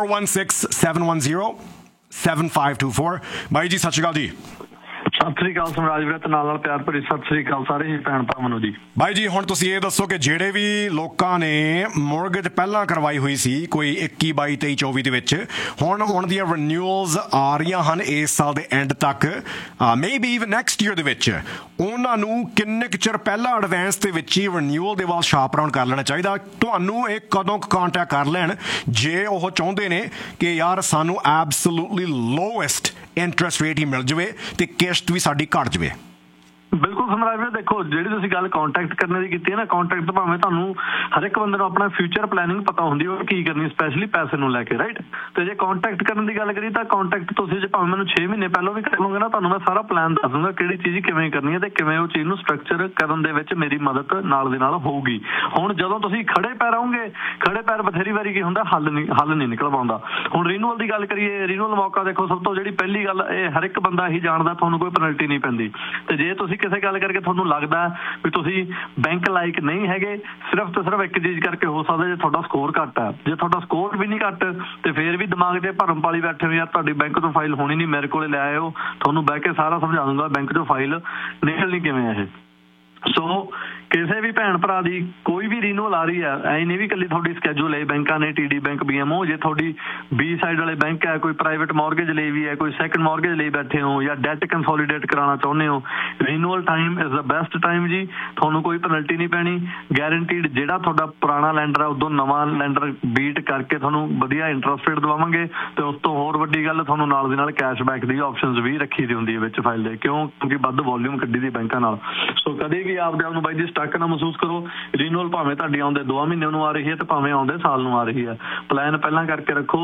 [SPEAKER 1] 416-710-7524। ਬਾਈ ਜੀ ਸਤਿ ਸ਼੍ਰੀ ਅਕਾਲ ਜੀ।
[SPEAKER 2] ਸਤਿ ਸ੍ਰੀ ਅਕਾਲ ਸਮਰਾਜ ਵੀਰੇ ਤੇ ਨਾਲ ਪਿਆਰ ਭਰੀ ਸਤਿ ਸ੍ਰੀ ਅਕਾਲ ਸਾਰੇ ਹੀ ਭੈਣ ਭਰਾਵਾਂ ਨੂੰ ਜੀ।
[SPEAKER 1] ਬਾਈ ਜੀ ਹੁਣ ਤੁਸੀਂ ਇਹ ਦੱਸੋ ਕਿ ਜਿਹੜੇ ਵੀ ਲੋਕਾਂ ਨੇ ਮੋਰਗੇਜ ਪਹਿਲਾਂ ਕਰਵਾਈ ਹੋਈ ਸੀ ਕੋਈ 21, 22, 23, 24 ਦੇ ਵਿੱਚ, ਹੁਣ ਦੀਆਂ ਰਿਨਿਊਅਲਸ ਆ ਰਹੀਆਂ ਹਨ ਇਸ ਸਾਲ ਦੇ ਐਂਡ ਤੱਕ, ਮੇਬੀ ਈਵਨ ਨੈਕਸਟ ਈਅਰ ਦੇ ਵਿੱਚ, ਉਹਨਾਂ ਨੂੰ ਕਿੰਨੇ ਕੁ ਚਿਰ ਪਹਿਲਾਂ ਐਡਵਾਂਸ ਦੇ ਵਿੱਚ ਹੀ ਰਿਨਿਊਅਲ ਦੇ ਵੱਲ ਸ਼ਾਪ ਰਾਉਂਡ ਕਰ ਲੈਣਾ ਚਾਹੀਦਾ? ਤੁਹਾਨੂੰ ਇਹ ਕਦੋਂ ਕੰਟੈਕਟ ਕਰ ਲੈਣ ਜੇ ਉਹ ਚਾਹੁੰਦੇ ਨੇ ਕਿ ਯਾਰ ਸਾਨੂੰ ਐਬਸੋਲੂਟਲੀ ਲੋਐਸਟ ਇੰਟਰਸਟ ਰੇਟ ਹੀ ਮਿਲ ਜਾਵੇ ਤੇ ਕਿਸ਼ਤ ਵੀ ਸਾਡੀ ਘੱਟ ਜਾਵੇ?
[SPEAKER 2] ਬਿਲਕੁਲ ਸਮਰਾਜ ਵੀਰੇ, ਦੇਖੋ ਜਿਹੜੀ ਤੁਸੀਂ ਗੱਲ ਕੰਟੈਕਟ ਕਰਨ ਦੀ ਕੀਤੀ ਹੈ ਨਾ, ਕੰਟੈਕਟ ਭਾਵੇਂ ਤੁਹਾਨੂੰ ਹਰ ਇੱਕ ਬੰਦੇ ਨੂੰ ਆਪਣਾ ਫਿਊਚਰ ਪਲੈਨਿੰਗ ਪਤਾ ਹੁੰਦੀ ਉਹ ਕੀ ਕਰਨੀ, ਸਪੈਸ਼ਲੀ ਪੈਸੇ ਨੂੰ ਲੈ ਕੇ, ਰਾਈਟ। ਤੇ ਜੇ ਕੰਟੈਕਟ ਕਰਨ ਦੀ ਗੱਲ ਕਰੀ ਤਾਂ ਕੰਟੈਕਟ ਤੁਸੀਂ ਜੇ ਭਾਵੇਂ ਮੈਨੂੰ 6 ਮਹੀਨੇ ਪਹਿਲਾਂ ਵੀ ਕਰ ਲਓਗੇ ਨਾ, ਤੁਹਾਨੂੰ ਮੈਂ ਸਾਰਾ ਪਲਾਨ ਦੱਸ ਦੂੰਗਾ ਕਿਹੜੀ ਚੀਜ਼ ਕਿਵੇਂ ਕਰਨੀ ਹੈ ਤੇ ਕਿਵੇਂ ਉਹ ਚੀਜ਼ ਨੂੰ ਸਟਰਕਚਰ ਕਰਨ ਦੇ ਵਿੱਚ ਮੇਰੀ ਮਦਦ ਨਾਲ ਦੇ ਨਾਲ ਹੋਊਗੀ। ਹੁਣ ਜਦੋਂ ਤੁਸੀਂ ਖੜੇ ਪੈਰ ਆਉਂਗੇ, ਖੜੇ ਪੈਰ ਬਥੇਰੀ ਵਾਰੀ ਕੀ ਹੁੰਦਾ, ਹੱਲ ਨਹੀਂ ਨਿਕਲ ਪਾਉਂਦਾ। ਹੁਣ ਰੀਨੂਅਲ ਦੀ ਗੱਲ ਕਰੀਏ, ਰੀਨੂਅਲ ਮੌਕਾ ਦੇਖੋ, ਸਭ ਤੋਂ ਜਿਹੜੀ ਪਹਿਲੀ ਗੱਲ ਇਹ ਹਰ ਇੱਕ ਬੰਦਾ ਹੀ ਜਾਣਦਾ, ਤੁਹਾਨੂੰ ਕੋਈ ਪੈਨਲਟੀ ਨਹੀਂ ਪੈਂਦੀ। ਤੇ ਜੇ ਤੁਸੀਂ ਕਿਸੇ ਗੱਲ ਕਰਕੇ ਤੁਹਾਨੂੰ ਲੱਗਦਾ ਵੀ ਤੁਸੀਂ ਬੈਂਕ ਲਾਇਕ ਨਹੀਂ ਹੈਗੇ, ਸਿਰਫ ਤੇ ਸਿਰਫ ਇੱਕ ਚੀਜ਼ ਕਰਕੇ ਹੋ ਸਕਦਾ, ਜੇ ਤੁਹਾਡਾ ਸਕੋਰ ਘੱਟ ਹੈ। ਜੇ ਤੁਹਾਡਾ ਸਕੋਰ ਵੀ ਨਹੀਂ ਘੱਟ ਤੇ ਫੇਰ ਵੀ ਦਿਮਾਗ ਤੇ ਭਰਮ ਪਾਲੀ ਬੈਠੇ ਹੋ, ਯਾਰ ਤੁਹਾਡੀ ਬੈਂਕ ਤੋਂ ਫਾਈਲ ਹੋਣੀ ਨਹੀਂ, ਮੇਰੇ ਕੋਲੇ ਲੈ ਆਇਓ, ਤੁਹਾਨੂੰ ਬਹਿ ਕੇ ਸਾਰਾ ਸਮਝਾ ਦੂੰਗਾ ਬੈਂਕ ਚੋਂ ਫਾਈਲ ਨਿਕਲਣੀ ਕਿਵੇਂ ਇਹ। ਸੋ ਕਿਸੇ ਵੀ ਭੈਣ ਭਰਾ ਦੀ ਕੋਈ ਵੀ ਰੀਨੂਅਲ ਆ ਰਹੀ ਹੈ, ਐ ਨਹੀਂ ਵੀ ਇਕੱਲੀ ਤੁਹਾਡੀ ਸਕੈਜੂਲ ਹੈ ਬੈਂਕਾਂ ਨੇ, TD ਬੈਂਕ, BMO, ਜੇ ਤੁਹਾਡੀ B ਸਾਈਡ ਵਾਲੇ ਬੈਂਕ ਹੈ, ਕੋਈ ਪ੍ਰਾਈਵੇਟ ਮੌਰਗੇਜ ਲਈ ਵੀ ਹੈ, ਕੋਈ ਸੈਕੰਡ ਮੌਰਗੇਜ ਲਈ ਬੈਠੇ ਹੋ ਜਾਂ ਡੈਟ ਕੰਸੋਲੀਡੇਟ ਕਰਾਉਣਾ ਚਾਹੁੰਦੇ ਹੋ, ਰੀਨੂਅਲ time is the best time ਜੀ। ਤੁਹਾਨੂੰ ਕੋਈ ਪੈਨਲਟੀ ਨਹੀਂ ਪੈਣੀ, ਗੈਰੰਟੀਡ। ਜਿਹੜਾ ਤੁਹਾਡਾ ਪੁਰਾਣਾ ਲੈਂਡਰ ਹੈ ਉਦੋਂ ਨਵਾਂ ਲੈਂਡਰ ਬੀਟ ਕਰਕੇ ਤੁਹਾਨੂੰ ਵਧੀਆ ਇੰਟਰਸਟ ਰੇਟ ਦਵਾਵਾਂਗੇ ਤੇ ਉਸ ਤੋਂ ਹੋਰ ਵੱਡੀ ਗੱਲ, ਤੁਹਾਨੂੰ ਨਾਲ ਦੀ ਨਾਲ ਕੈਸ਼ਬੈਕ ਦੀ ਆਪਸ਼ਨਸ ਵੀ ਰੱਖੀ ਦੀ ਹੁੰਦੀ ਹੈ ਵਿੱਚ ਫਾਈਲ ਦੇ, ਕਿਉਂਕਿ ਵੱਧ ਵੋਲਿਊਮ ਕੱਢੀ ਦੀ ਬੈਂਕਾਂ ਨਾਲ। ਸੋ ਕਦੇ ਵੀ ਆਪਦੇ ਆਪ ਨੂੰ ਬਾਈ ਜੀ ਸਟਕ ਨਾ ਮਹਿਸੂਸ ਕਰੋ। ਰੀਨੂਅਲ ਭਾਵੇਂ ਤੁਹਾਡੀ ਆਉਂਦੇ 2 ਮਹੀਨੇ ਨੂੰ ਆ ਰਹੀ ਹੈ ਤੇ ਭਾਵੇਂ ਆਉਂਦੇ ਸਾਲ ਨੂੰ ਆ ਰਹੀ ਹੈ, ਪਲਾਨ ਪਹਿਲਾਂ ਕਰਕੇ ਰੱਖੋ।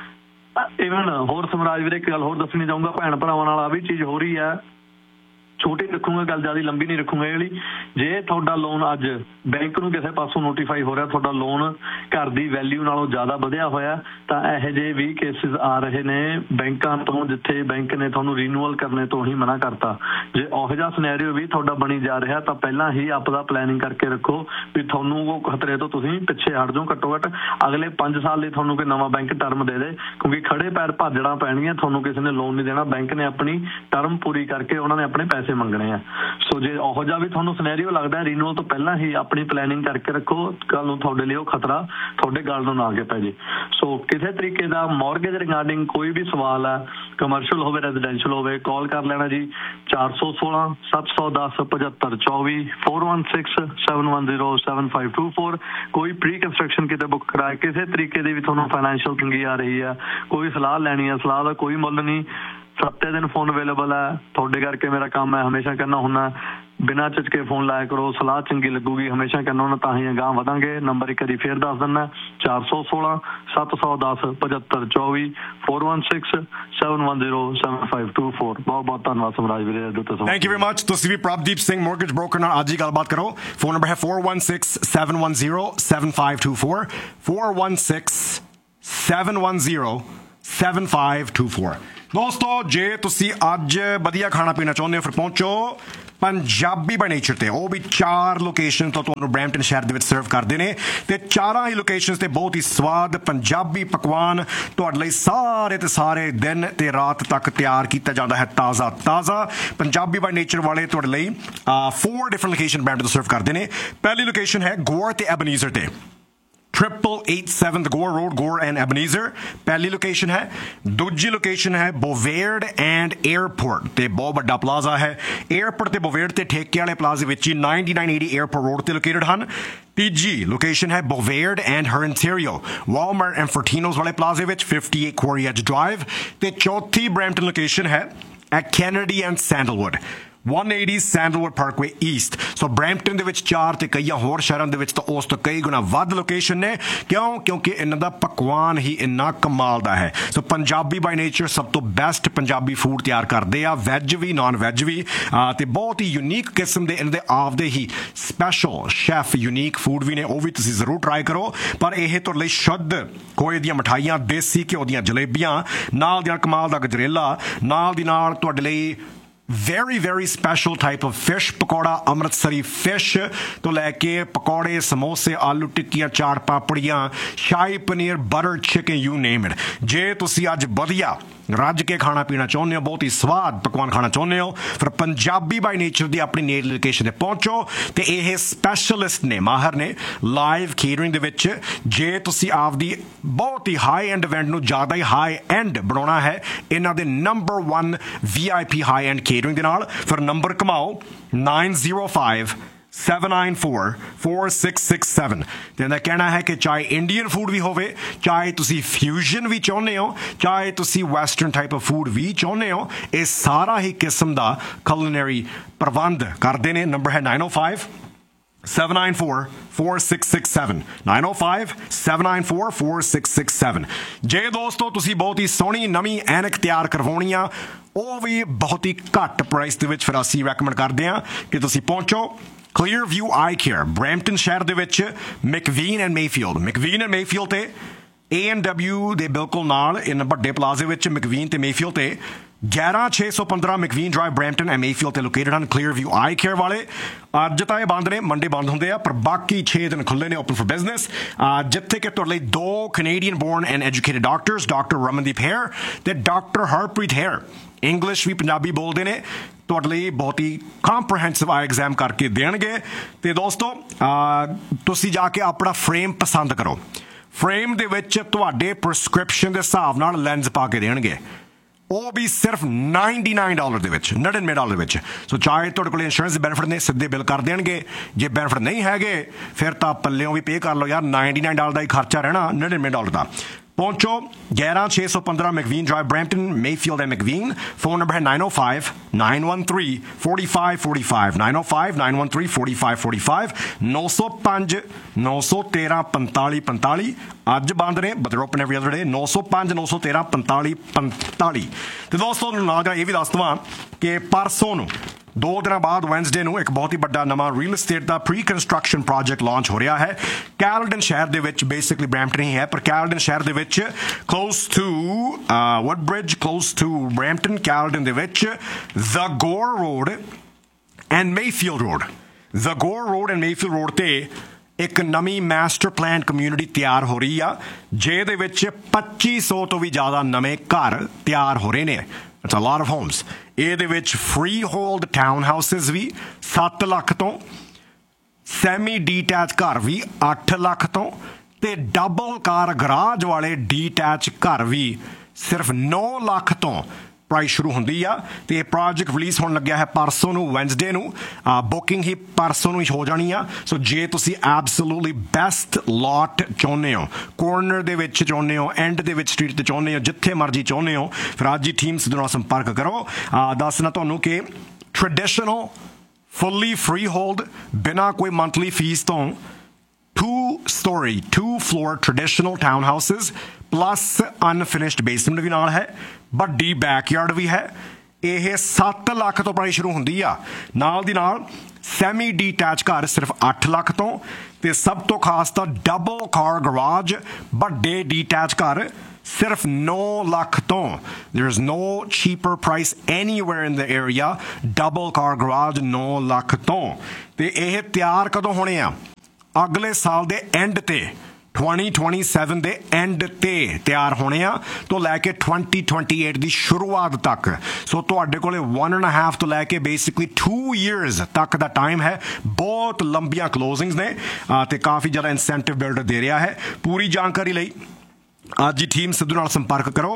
[SPEAKER 2] ਇਵਨ ਹੋਰ ਸਮਰਾਜ ਵੀਰੇ ਇੱਕ ਗੱਲ ਹੋਰ ਦੱਸਣੀ ਚਾਹੂੰਗਾ ਭੈਣ ਭਰਾਵਾਂ ਨਾਲ, ਆ ਵੀ ਚੀਜ਼ ਹੋ ਰਹੀ ਹੈ, ਛੋਟੀ ਰੱਖੂਗਾ ਗੱਲ, ਜ਼ਿਆਦਾ ਲੰਬੀ ਨਹੀਂ ਰੱਖੂਗਾ ਇਹ ਵਾਲੀ। ਜੇ ਤੁਹਾਡਾ ਲੋਨ ਅੱਜ ਬੈਂਕ ਨੂੰ ਕਿਸੇ ਪਾਸੋਂ ਨੋਟੀਫਾਈ ਹੋ ਰਿਹਾ, ਤੁਹਾਡਾ ਲੋਨ ਘਰ ਦੀ ਵੈਲਿਊ ਨਾਲੋਂ ਜ਼ਿਆਦਾ ਵਧਿਆ ਹੋਇਆ, ਤਾਂ ਇਹੋ ਜਿਹੇ ਵੀ ਕੇਸਿਸ ਆ ਰਹੇ ਨੇ ਬੈਂਕਾਂ ਤੋਂ, ਜਿੱਥੇ ਬੈਂਕ ਨੇ ਤੁਹਾਨੂੰ ਰੀਨੂਅਲ ਕਰਨੇ ਤੋਂ ਹੀ ਮਨਾ ਕਰਤਾ। ਜੇ ਉਹੋ ਜਿਹਾ ਸਿਨੈਰੀਓ ਵੀ ਤੁਹਾਡਾ ਬਣੀ ਜਾ ਰਿਹਾ ਤਾਂ ਪਹਿਲਾਂ ਹੀ ਆਪਦਾ ਪਲੈਨਿੰਗ ਕਰਕੇ ਰੱਖੋ ਵੀ ਤੁਹਾਨੂੰ ਉਹ ਖਤਰੇ ਤੋਂ ਤੁਸੀਂ ਪਿੱਛੇ ਹਟ ਜਾਓ। ਘੱਟੋ ਘੱਟ ਅਗਲੇ 5 ਸਾਲ ਲਈ ਤੁਹਾਨੂੰ ਕੋਈ ਨਵਾਂ ਬੈਂਕ ਟਰਮ ਦੇ ਦੇ, ਕਿਉਂਕਿ ਖੜੇ ਪੈਰ ਭਾਜੜਾਂ ਪੈਣਗੀਆਂ, ਤੁਹਾਨੂੰ ਕਿਸੇ ਨੇ ਲੋਨ ਨਹੀਂ ਦੇਣਾ। ਬੈਂਕ ਨੇ ਆਪਣੀ ਟਰਮ ਪੂਰੀ ਕਰਕੇ ਉਹਨਾਂ ਨੇ ਆਪਣੇ ਪੈਸੇ ਮੰਗਣੇ ਆ। ਸੋ ਜੇ ਉਹੋ ਜਿਹਾ ਵੀ ਤੁਹਾਨੂੰ ਸਿਨੈਰੀਓ ਲੱਗਦਾ, ਰੀਨੂਅਲ ਤੋਂ ਪਹਿਲਾਂ ਹੀ ਆਪਣੀ ਪਲੈਨਿੰਗ ਕਰਕੇ ਰੱਖੋ, ਕੱਲ ਨੂੰ ਤੁਹਾਡੇ ਲਈ ਉਹ ਖਤਰਾ ਤੁਹਾਡੇ ਗੱਲ ਨੂੰ ਨਾ ਅੱਗੇ ਪੈ ਜੇ। ਸੋ ਕਿਸੇ ਤਰੀਕੇ ਦਾ ਮੌਰਗੇਜ ਰਿਗਾਰਡਿੰਗ ਕੋਈ ਵੀ ਸਵਾਲ ਹੈ, ਕਮਰਸ਼ੀਅਲ ਹੋਵੇ, ਰੈਜ਼ੀਡੈਂਸ਼ੀਅਲ ਹੋਵੇ, ਕਾਲ ਕਰ ਲੈਣਾ ਜੀ 416-710-7524 416-710-7524। ਕੋਈ ਪ੍ਰੀ ਕੰਸਟਰਕਸ਼ਨ ਕਿਤੇ ਬੁੱਕ ਕਰਾਏ, ਕਿਸੇ ਤਰੀਕੇ ਦੀ ਵੀ ਤੁਹਾਨੂੰ ਫਾਈਨੈਂਸ਼ੀਅਲ ਤੰਗੀ ਆ ਰਹੀ ਹੈ, ਕੋਈ ਸਲਾਹ ਲੈਣੀ ਹੈ, ਸਲਾਹ ਦਾ ਕੋਈ ਮੁੱਲ ਨਹੀਂ, 7 ਦਿਨ ਫੋਨ ਅਵੇਲੇਬਲ ਹੈ। ਤੁਹਾਡੇ ਕਰਕੇ ਮੇਰਾ ਕੰਮ ਹੈ, ਹਮੇਸ਼ਾ ਕਹਿੰਦਾ ਹੁੰਦਾ ਬਿਨਾਂ ਝਿਜਕੇ ਫੋਨ ਲਾਇਆ ਕਰੋ, ਸਲਾਹ ਚੰਗੀ ਲੱਗੂਗੀ, ਹਮੇਸ਼ਾ ਕਹਿੰਦਾ ਉਹਨਾਂ ਤਾਂ ਹੀ ਅਗਾਂਹ ਵਧਾਂਗੇ। ਨੰਬਰ ਇੱਕ ਵਾਰੀ ਫੇਰ ਦੱਸ ਦਿੰਦਾ, 416 710 7524 416-710-7524। ਬਹੁਤ ਬਹੁਤ ਧੰਨਵਾਦ ਸਮਰਾਜ ਵੀਰੇ।
[SPEAKER 1] Thank you very much. ਤੁਸੀਂ ਵੀ ਪ੍ਰਭਦੀਪ ਸਿੰਘ ਮੋਰਗੇਜ ਬ੍ਰੋਕਰ ਨਾਲ ਅੱਜ ਹੀ ਗੱਲਬਾਤ ਕਰੋ। ਫੋਨ ਨੰਬਰ ਹੈ 416-710-7524 416-710-7524। ਦੋਸਤੋ, ਜੇ ਤੁਸੀਂ ਅੱਜ ਵਧੀਆ ਖਾਣਾ ਪੀਣਾ ਚਾਹੁੰਦੇ ਹੋ ਫਿਰ ਪਹੁੰਚੋ ਪੰਜਾਬੀ ਬਾਈ ਨੇਚਰ ਤੇ। ਉਹ ਵੀ 4 ਲੋਕੇਸ਼ਨ ਤੋਂ ਤੁਹਾਨੂੰ ਬਰੈਂਪਟਨ ਸ਼ਹਿਰ ਦੇ ਵਿੱਚ ਸਰਵ ਕਰਦੇ ਨੇ ਤੇ 4 ਹੀ ਲੋਕੇਸ਼ਨਸ ਤੇ ਬਹੁਤ ਹੀ ਸਵਾਦ ਪੰਜਾਬੀ ਪਕਵਾਨ ਤੁਹਾਡੇ ਲਈ ਸਾਰੇ ਤੇ ਸਾਰੇ ਦਿਨ ਤੇ ਰਾਤ ਤੱਕ ਤਿਆਰ ਕੀਤਾ ਜਾਂਦਾ ਹੈ। ਤਾਜ਼ਾ ਪੰਜਾਬੀ ਬਾਈ ਨੇਚਰ ਵਾਲੇ ਤੁਹਾਡੇ ਲਈ 4 ਡਿਫਰੈਂਟ ਲੋਕੇਸ਼ਨ ਬਰੈਂਪਟਨ ਤੋਂ ਸਰਵ ਕਰਦੇ ਨੇ। ਪਹਿਲੀ ਲੋਕੇਸ਼ਨ ਹੈ ਗੋਰ ਤੇ ਐਬਨੀਜ਼ਰ ਤੇ 887 ਗੋਰ ਰੋਡ, ਗੋਰ ਐਂਡ ਐਬਨੀਜ਼ਰ ਪਹਿਲੀ ਲੋਕੇਸ਼ਨ ਹੈ। ਦੂਜੀ ਲੋਕੇਸ਼ਨ ਹੈ ਬੋਵੇਰਡ ਐਂਡ 에ਅਰਪੋਰਟ ਤੇ ਬਹੁਤ ਵੱਡਾ ਪਲਾਜ਼ਾ ਹੈ। 에ਅਰਪੋਰਟ ਤੇ ਬੋਵੇਰਡ ਤੇ ਠੇਕੇ ਵਾਲੇ ਪਲਾਜ਼ੇ ਵਿੱਚ ਹੀ 9980 에ਅਰਪੋਰਟ ਰੋਡ ਤੇ ਲੋਕੇਟਡ ਹਨ। ਤੀਜੀ ਲੋਕੇਸ਼ਨ ਹੈ ਬੋਵੇਰਡ ਐਂਡ ਹਰਨਟੇਰੀਓ ਵਾਲਮਾਰਟ ਐਂਡ ਫੋਰਟੀਨੋਜ਼ ਵਾਲੇ ਪਲਾਜ਼ੇ ਵਿੱਚ 58 ਕੁਆਰੀ ਐਜ ਡਰਾਈਵ। ਤੇ ਚੌਥੀ ਬਰੈਂਪਟਨ ਲੋਕੇਸ਼ਨ ਹੈ at Kennedy and sandalwood 180 sandalwood Parkway East. So Brampton ਦੇ ਵਿੱਚ 4 ਤੇ ਕਈਆਂ ਹੋਰ ਸ਼ਹਿਰਾਂ ਦੇ ਵਿੱਚ ਤਾਂ ਉਸ ਤੋਂ ਕਈ ਗੁਣਾ ਵੱਧ ਲੋਕੇਸ਼ਨ ਨੇ। ਕਿਉਂਕਿ ਇਹਨਾਂ ਦਾ ਪਕਵਾਨ ਹੀ ਇੰਨਾ ਕਮਾਲ ਦਾ ਹੈ। ਸੋ ਪੰਜਾਬੀ ਬਾਈ ਨੇਚਰ ਸਭ ਤੋਂ ਬੈਸਟ ਪੰਜਾਬੀ ਫੂਡ ਤਿਆਰ ਕਰਦੇ ਆ, ਵੈਜ ਵੀ ਨਾਨ ਵੈਜ ਵੀ, ਤੇ ਬਹੁਤ ਹੀ ਯੂਨੀਕ ਕਿਸਮ ਦੇ ਇਹਨਾਂ ਦੇ ਆਪਦੇ ਹੀ ਸਪੈਸ਼ਲ ਸ਼ੈਫ ਯੂਨੀਕ ਫੂਡ ਵੀ ਨੇ, ਉਹ ਵੀ ਤੁਸੀਂ ਜ਼ਰੂਰ ਟਰਾਈ ਕਰੋ। ਪਰ ਇਹ ਤੁਹਾਡੇ ਲਈ ਸ਼ੁੱਧ ਖੋਏ ਦੀਆਂ ਮਠਾਈਆਂ, ਦੇਸੀ ਘਿਓ ਦੀਆਂ ਜਲੇਬੀਆਂ, ਨਾਲ ਦੀ ਨਾਲ ਕਮਾਲ ਦਾ ਗਜਰੇਲਾ, ਨਾਲ ਦੀ ਨਾਲ ਤੁਹਾਡੇ ਲਈ very special type of fish pakora, Amritsari fish ਤੋਂ ਲੈ ਕੇ ਪਕੌੜੇ, ਸਮੋਸੇ, ਆਲੂ ਟਿੱਕੀਆਂ, chaat ਪਾਪੜੀਆਂ, shahi paneer, butter chicken, you name it. ਜੇ ਤੁਸੀਂ ਅੱਜ ਵਧੀਆ ਰੱਜ ਕੇ ਖਾਣਾ ਪੀਣਾ ਚਾਹੁੰਦੇ ਹੋ, ਬਹੁਤ ਹੀ ਸਵਾਦ ਪਕਵਾਨ ਖਾਣਾ ਚਾਹੁੰਦੇ ਹੋ, ਫਿਰ ਪੰਜਾਬੀ ਬਾਈ ਨੇਚਰ ਦੀ ਆਪਣੀ ਨੇੜ ਲੋਕੇਸ਼ਨ ਤੇ ਪਹੁੰਚੋ। ਤੇ ਇਹ ਸਪੈਸ਼ਲਿਸਟ ਨੇ, ਮਾਹਰ ਨੇ ਲਾਈਵ ਕੇਟਰਿੰਗ ਦੇ ਵਿੱਚ। ਜੇ ਤੁਸੀਂ ਆਪਦੀ ਬਹੁਤ ਹੀ ਹਾਈ ਐਂਡ ਇਵੈਂਟ ਨੂੰ ਜ਼ਿਆਦਾ ਹੀ ਹਾਈ ਐਂਡ ਬਣਾਉਣਾ ਹੈ ਇਹਨਾਂ ਦੇ number 1 VIP high end catering ਦੇ ਨਾਲ, ਫਿਰ ਨੰਬਰ ਘਮਾਓ 905-794-4667। ਤੇ ਇਹਦਾ ਕਹਿਣਾ ਹੈ ਕਿ ਚਾਹੇ ਇੰਡੀਅਨ ਫੂਡ ਵੀ ਹੋਵੇ, ਚਾਹੇ ਤੁਸੀਂ ਫਿਊਜ਼ਨ ਵੀ ਚਾਹੁੰਦੇ ਹੋ, ਚਾਹੇ ਤੁਸੀਂ ਵੈਸਟਰਨ ਟਾਈਪ ਆਫ ਫੂਡ ਵੀ ਚਾਹੁੰਦੇ ਹੋ, ਇਹ ਸਾਰਾ ਹੀ ਕਿਸਮ ਦਾ culinary ਪ੍ਰਬੰਧ ਕਰਦੇ ਨੇ। ਨੰਬਰ ਹੈ 905-794-4667 905-794-4667। ਜੇ ਦੋਸਤੋ ਤੁਸੀਂ ਬਹੁਤ ਹੀ ਸੋਹਣੀ ਨਵੀਂ ਐਨਕ ਤਿਆਰ ਕਰਵਾਉਣੀ ਆ, ਉਹ ਵੀ ਬਹੁਤ ਹੀ ਘੱਟ ਪ੍ਰਾਈਸ ਦੇ ਵਿੱਚ, ਫਿਰ ਅਸੀਂ ਰეკਮੈਂਡ ਕਰਦੇ ਹਾਂ ਕਿ ਤੁਸੀਂ ਪਹੁੰਚੋ Clearview Eye Care ਬਰੈਂਪਟਨ ਸ਼ਹਿਰ ਦੇ ਵਿੱਚ ਮੈਕਵੀਨ ਐਂਡ ਮੇਫੀਲਡ ਤੇ A&W ਦੇ ਬਿਲਕੁਲ ਨਾਲ ਇਹਨਾਂ ਵੱਡੇ ਪਲਾਜ਼ੇ ਵਿੱਚ ਮੈਕਵੀਨ ਤੇ ਮੇਫੀਲਡ ਤੇ 11615 ਮੈਕਵੀਨ ਡਰਾਈਵ ਬਰੈਂਪਟਨ ਐਂਡ ਮੇਫੀਲਡ ਤੇ ਲੋਕੇਟਡ ਹਨ Clearview Eye Care ਵਾਲੇ। ਅੱਜ ਤਾਂ ਇਹ ਬੰਦ ਨੇ, ਮੰਡੇ ਬੰਦ ਹੁੰਦੇ ਆ, ਪਰ ਬਾਕੀ 6 ਦਿਨ ਖੁੱਲੇ ਨੇ ਓਪਨ ਫॉर ਬਿਜ਼ਨਸ, ਜਿੱਥੇ ਕਿ ਤੁਹਾਡੇ ਲਈ 2 Canadian born and educated doctors, doctor Ramandeep hair ਤੇ ਡਾਕਟਰ ਹਰਪ੍ਰੀਤ ਹੇਅਰ, ਇੰਗਲਿਸ਼ ਵੀ ਪੰਜਾਬੀ ਬੋਲਦੇ ਨੇ, ਤੁਹਾਡੇ ਲਈ ਬਹੁਤ ਹੀ ਕੰਪ੍ਰੀਹੈਂਸਿਵ ਆਈ ਐਗਜ਼ਾਮ ਕਰਕੇ ਦੇਣਗੇ। ਤੇ ਦੋਸਤੋ, ਤੁਸੀਂ ਜਾ ਕੇ ਆਪਣਾ ਫਰੇਮ ਪਸੰਦ ਕਰੋ। ਫਰੇਮ ਦੇ ਵਿੱਚ ਤੁਹਾਡੇ ਪ੍ਰਸਕ੍ਰਿਪਸ਼ਨ ਦੇ ਹਿਸਾਬ ਨਾਲ ਲੈਂਸ ਪਾ ਕੇ ਦੇਣਗੇ, ਉਹ ਵੀ ਸਿਰਫ $99 ਦੇ ਵਿੱਚ, $99 ਦੇ ਵਿੱਚ। ਸੋ ਚਾਹੇ ਤੁਹਾਡੇ ਕੋਲ ਇੰਸ਼ੋਰੈਂਸ ਦੇ ਬੈਨੀਫਿਟ ਨੇ, ਸਿੱਧੇ ਬਿੱਲ ਕਰ ਦੇਣਗੇ। ਜੇ ਬੈਨੀਫਿਟ ਨਹੀਂ ਹੈਗੇ ਫਿਰ ਤਾਂ ਪੱਲਿਓਂ ਵੀ ਪੇ ਕਰ ਲਓ ਯਾਰ, $99 ਦਾ ਹੀ ਖਰਚਾ ਰਹਿਣਾ, $99 ਦਾ। ਪਹੁੰਚੋ 11615 ਮੈਕਵੀਨ drive Brampton, Mayfield and ਮੈਕਵੀਨ। Phone number ਹੈ 905-913-4545 905-913-4545 905-913-4545। ਅੱਜ ਬੰਦ ਨੇ, ਬਟ ਓਪਨ ਐਵਰੀ ਅਦਰ ਡੇ 905-913-4545। ਤੇ ਦੋਸਤੋ ਨਾਲ ਇਹ ਵੀ ਦੱਸ ਦਵਾਂ ਕਿ ਪਰਸੋਂ ਨੂੰ 2 ਦਿਨਾਂ ਬਾਅਦ ਵੈਨਸਡੇ ਨੂੰ ਇੱਕ ਬਹੁਤ ਹੀ ਵੱਡਾ ਨਵਾਂ ਰੀਅਲ ਏਸਟੇਟ ਦਾ ਪ੍ਰੀ ਕੰਸਟਰਕਸ਼ਨ ਪ੍ਰੋਜੈਕਟ ਲਾਂਚ ਹੋ ਰਿਹਾ ਹੈ ਕੈਲਡਨ ਸ਼ਹਿਰ ਦੇ ਵਿੱਚ। ਬੇਸਿਕਲੀ ਬਰੈਂਪਟਨ ਹੀ ਹੈ, ਪਰ ਕੈਲਡਨ ਸ਼ਹਿਰ ਦੇ ਵਿੱਚ close to ਵੁੱਡਬ੍ਰਿਜ, close to Brampton, Caledon ਦੇ ਵਿੱਚ ਦ ਗੋਰ ਰੋਡ ਐਂਡ ਮੇਫੀਲਡ ਰੋਡ ਤੇ ਇੱਕ ਨਵੀਂ ਮਾਸਟਰ ਪਲਾਨ ਕਮਿਊਨਿਟੀ ਤਿਆਰ ਹੋ ਰਹੀ ਆ, ਜਿਹਦੇ ਵਿੱਚ 2500 ਤੋਂ ਵੀ ਜ਼ਿਆਦਾ ਨਵੇਂ ਘਰ ਤਿਆਰ ਹੋ ਰਹੇ ਨੇ। It's a lot of homes. ਇਹਦੇ ਵਿੱਚ freehold town houses ਵੀ 7 ਲੱਖ ਤੋਂ, ਸੈਮੀ ਡੀਟੈਚ ਘਰ ਵੀ 8 ਲੱਖ ਤੋਂ, ਤੇ ਡਬਲ ਕਾਰ ਗਰਾਜ ਵਾਲੇ ਡੀਟੈਚ ਘਰ ਵੀ ਸਿਰਫ 9 ਲੱਖ ਤੋਂ ਪ੍ਰਾਈਸ ਸ਼ੁਰੂ ਹੁੰਦੀ ਆ। ਤੇ ਇਹ ਪ੍ਰੋਜੈਕਟ ਰਿਲੀਜ਼ ਹੋਣ ਲੱਗਿਆ ਹੈ ਪਰਸੋਂ ਨੂੰ, ਵੈਨਸਡੇ ਨੂੰ। ਬੁਕਿੰਗ ਹੀ ਪਰਸੋਂ ਨੂੰ ਹੀ ਹੋ ਜਾਣੀ ਆ। ਸੋ ਜੇ ਤੁਸੀਂ ਐਬਸੋਲੂਟਲੀ ਬੈਸਟ ਲੋਟ ਚਾਹੁੰਦੇ ਹੋ, ਕੋਰਨਰ ਦੇ ਵਿੱਚ ਚਾਹੁੰਦੇ ਹੋ, ਐਂਡ ਦੇ ਵਿੱਚ ਸਟਰੀਟ ਤੇ ਚਾਹੁੰਦੇ ਹੋ, ਜਿੱਥੇ ਮਰਜ਼ੀ ਚਾਹੁੰਦੇ ਹੋ, ਫਿਰ ਅੱਜ ਹੀ ਟੀਮਸ ਦੇ ਨਾਲ ਸੰਪਰਕ ਕਰੋ। ਦੱਸਣਾ ਤੁਹਾਨੂੰ ਕਿ ਟ੍ਰੈਡੀਸ਼ਨਲ fully freehold, बिना कोई monthly fees तो 2-story, 2-floor traditional townhouses plus unfinished basement भी नाल है, ਵੱਡੀ backyard भी है। ਇਹ 7 ਲੱਖ ਤੋਂ ਪ੍ਰਾਈਸ ਸ਼ੁਰੂ ਹੁੰਦੀ ਆ। ਨਾਲ ਦੀ ਨਾਲ ਸੈਮੀ ਡੀਟੈਚ ਘਰ ਸਿਰਫ 8 ਲੱਖ ਤੋਂ, ਤੇ ਸਭ ਤੋਂ ਖਾਸ ਤਾਂ ਡਬਲ ਕਾਰ ਗਰਾਜ ਵੱਡੇ ਡੀਟੈਚ ਘਰ ਸਿਰਫ 9 ਲੱਖ ਤੋਂ। There is no cheaper price anywhere in the area, double car garage 9 lakh ਤੋਂ। ਤੇ ਇਹ ਤਿਆਰ ਕਦੋਂ ਹੋਣੇ ਆ? ਅਗਲੇ ਸਾਲ ਦੇ ਐਂਡ ਤੇ 2027 ਦੇ ਐਂਡ ਤੇ ਤਿਆਰ ਹੋਣੇ ਆ ਤੋਂ ਲੈ ਕੇ 2028 ਦੀ ਸ਼ੁਰੂਆਤ ਤੱਕ। ਸੋ ਤੁਹਾਡੇ ਕੋਲੇ 1.5 ਤੋਂ ਲੈ ਕੇ ਬੇਸਿਕਲੀ 2 years ਤੱਕ ਦਾ ਟਾਈਮ ਹੈ। ਬਹੁਤ ਲੰਬੀਆਂ ਕਲੋਜ਼ਿੰਗਸ ਨੇ ਤੇ ਕਾਫੀ ਜ਼ਿਆਦਾ ਇਨਸੈਂਟਿਵ ਬਿਲਡਰ ਦੇ ਰਿਹਾ ਹੈ। ਪੂਰੀ ਜਾਣਕਾਰੀ ਲਈ ਅੱਜ ਹੀ ਟੀਮ ਸਿੱਧੂ ਨਾਲ ਸੰਪਰਕ ਕਰੋ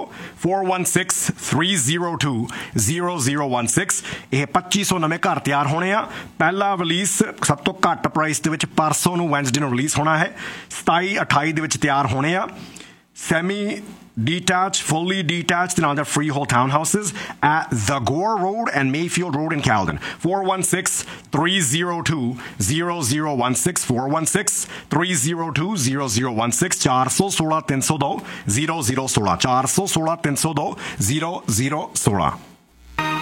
[SPEAKER 1] 4163020016। ਇਹ 2500 ਨਵੇਂ ਘਰ ਤਿਆਰ ਹੋਣੇ ਆ। ਪਹਿਲਾ ਰਿਲੀਜ਼ ਸਭ ਤੋਂ ਘੱਟ ਪ੍ਰਾਈਸ ਦੇ ਵਿੱਚ ਪਰਸੋਂ ਨੂੰ ਵੈਨਸਡੇ ਨੂੰ ਰਿਲੀਜ਼ ਹੋਣਾ ਹੈ। 27-28 ਦੇ ਵਿੱਚ ਤਿਆਰ ਹੋਣੇ ਆ। Semi detached, fully detached, and other freehold townhouses at the Gore Road and Mayfield Road in Caledon. 416-302-0016, 416-302-0016, 416-302-0016, 416-302-0016.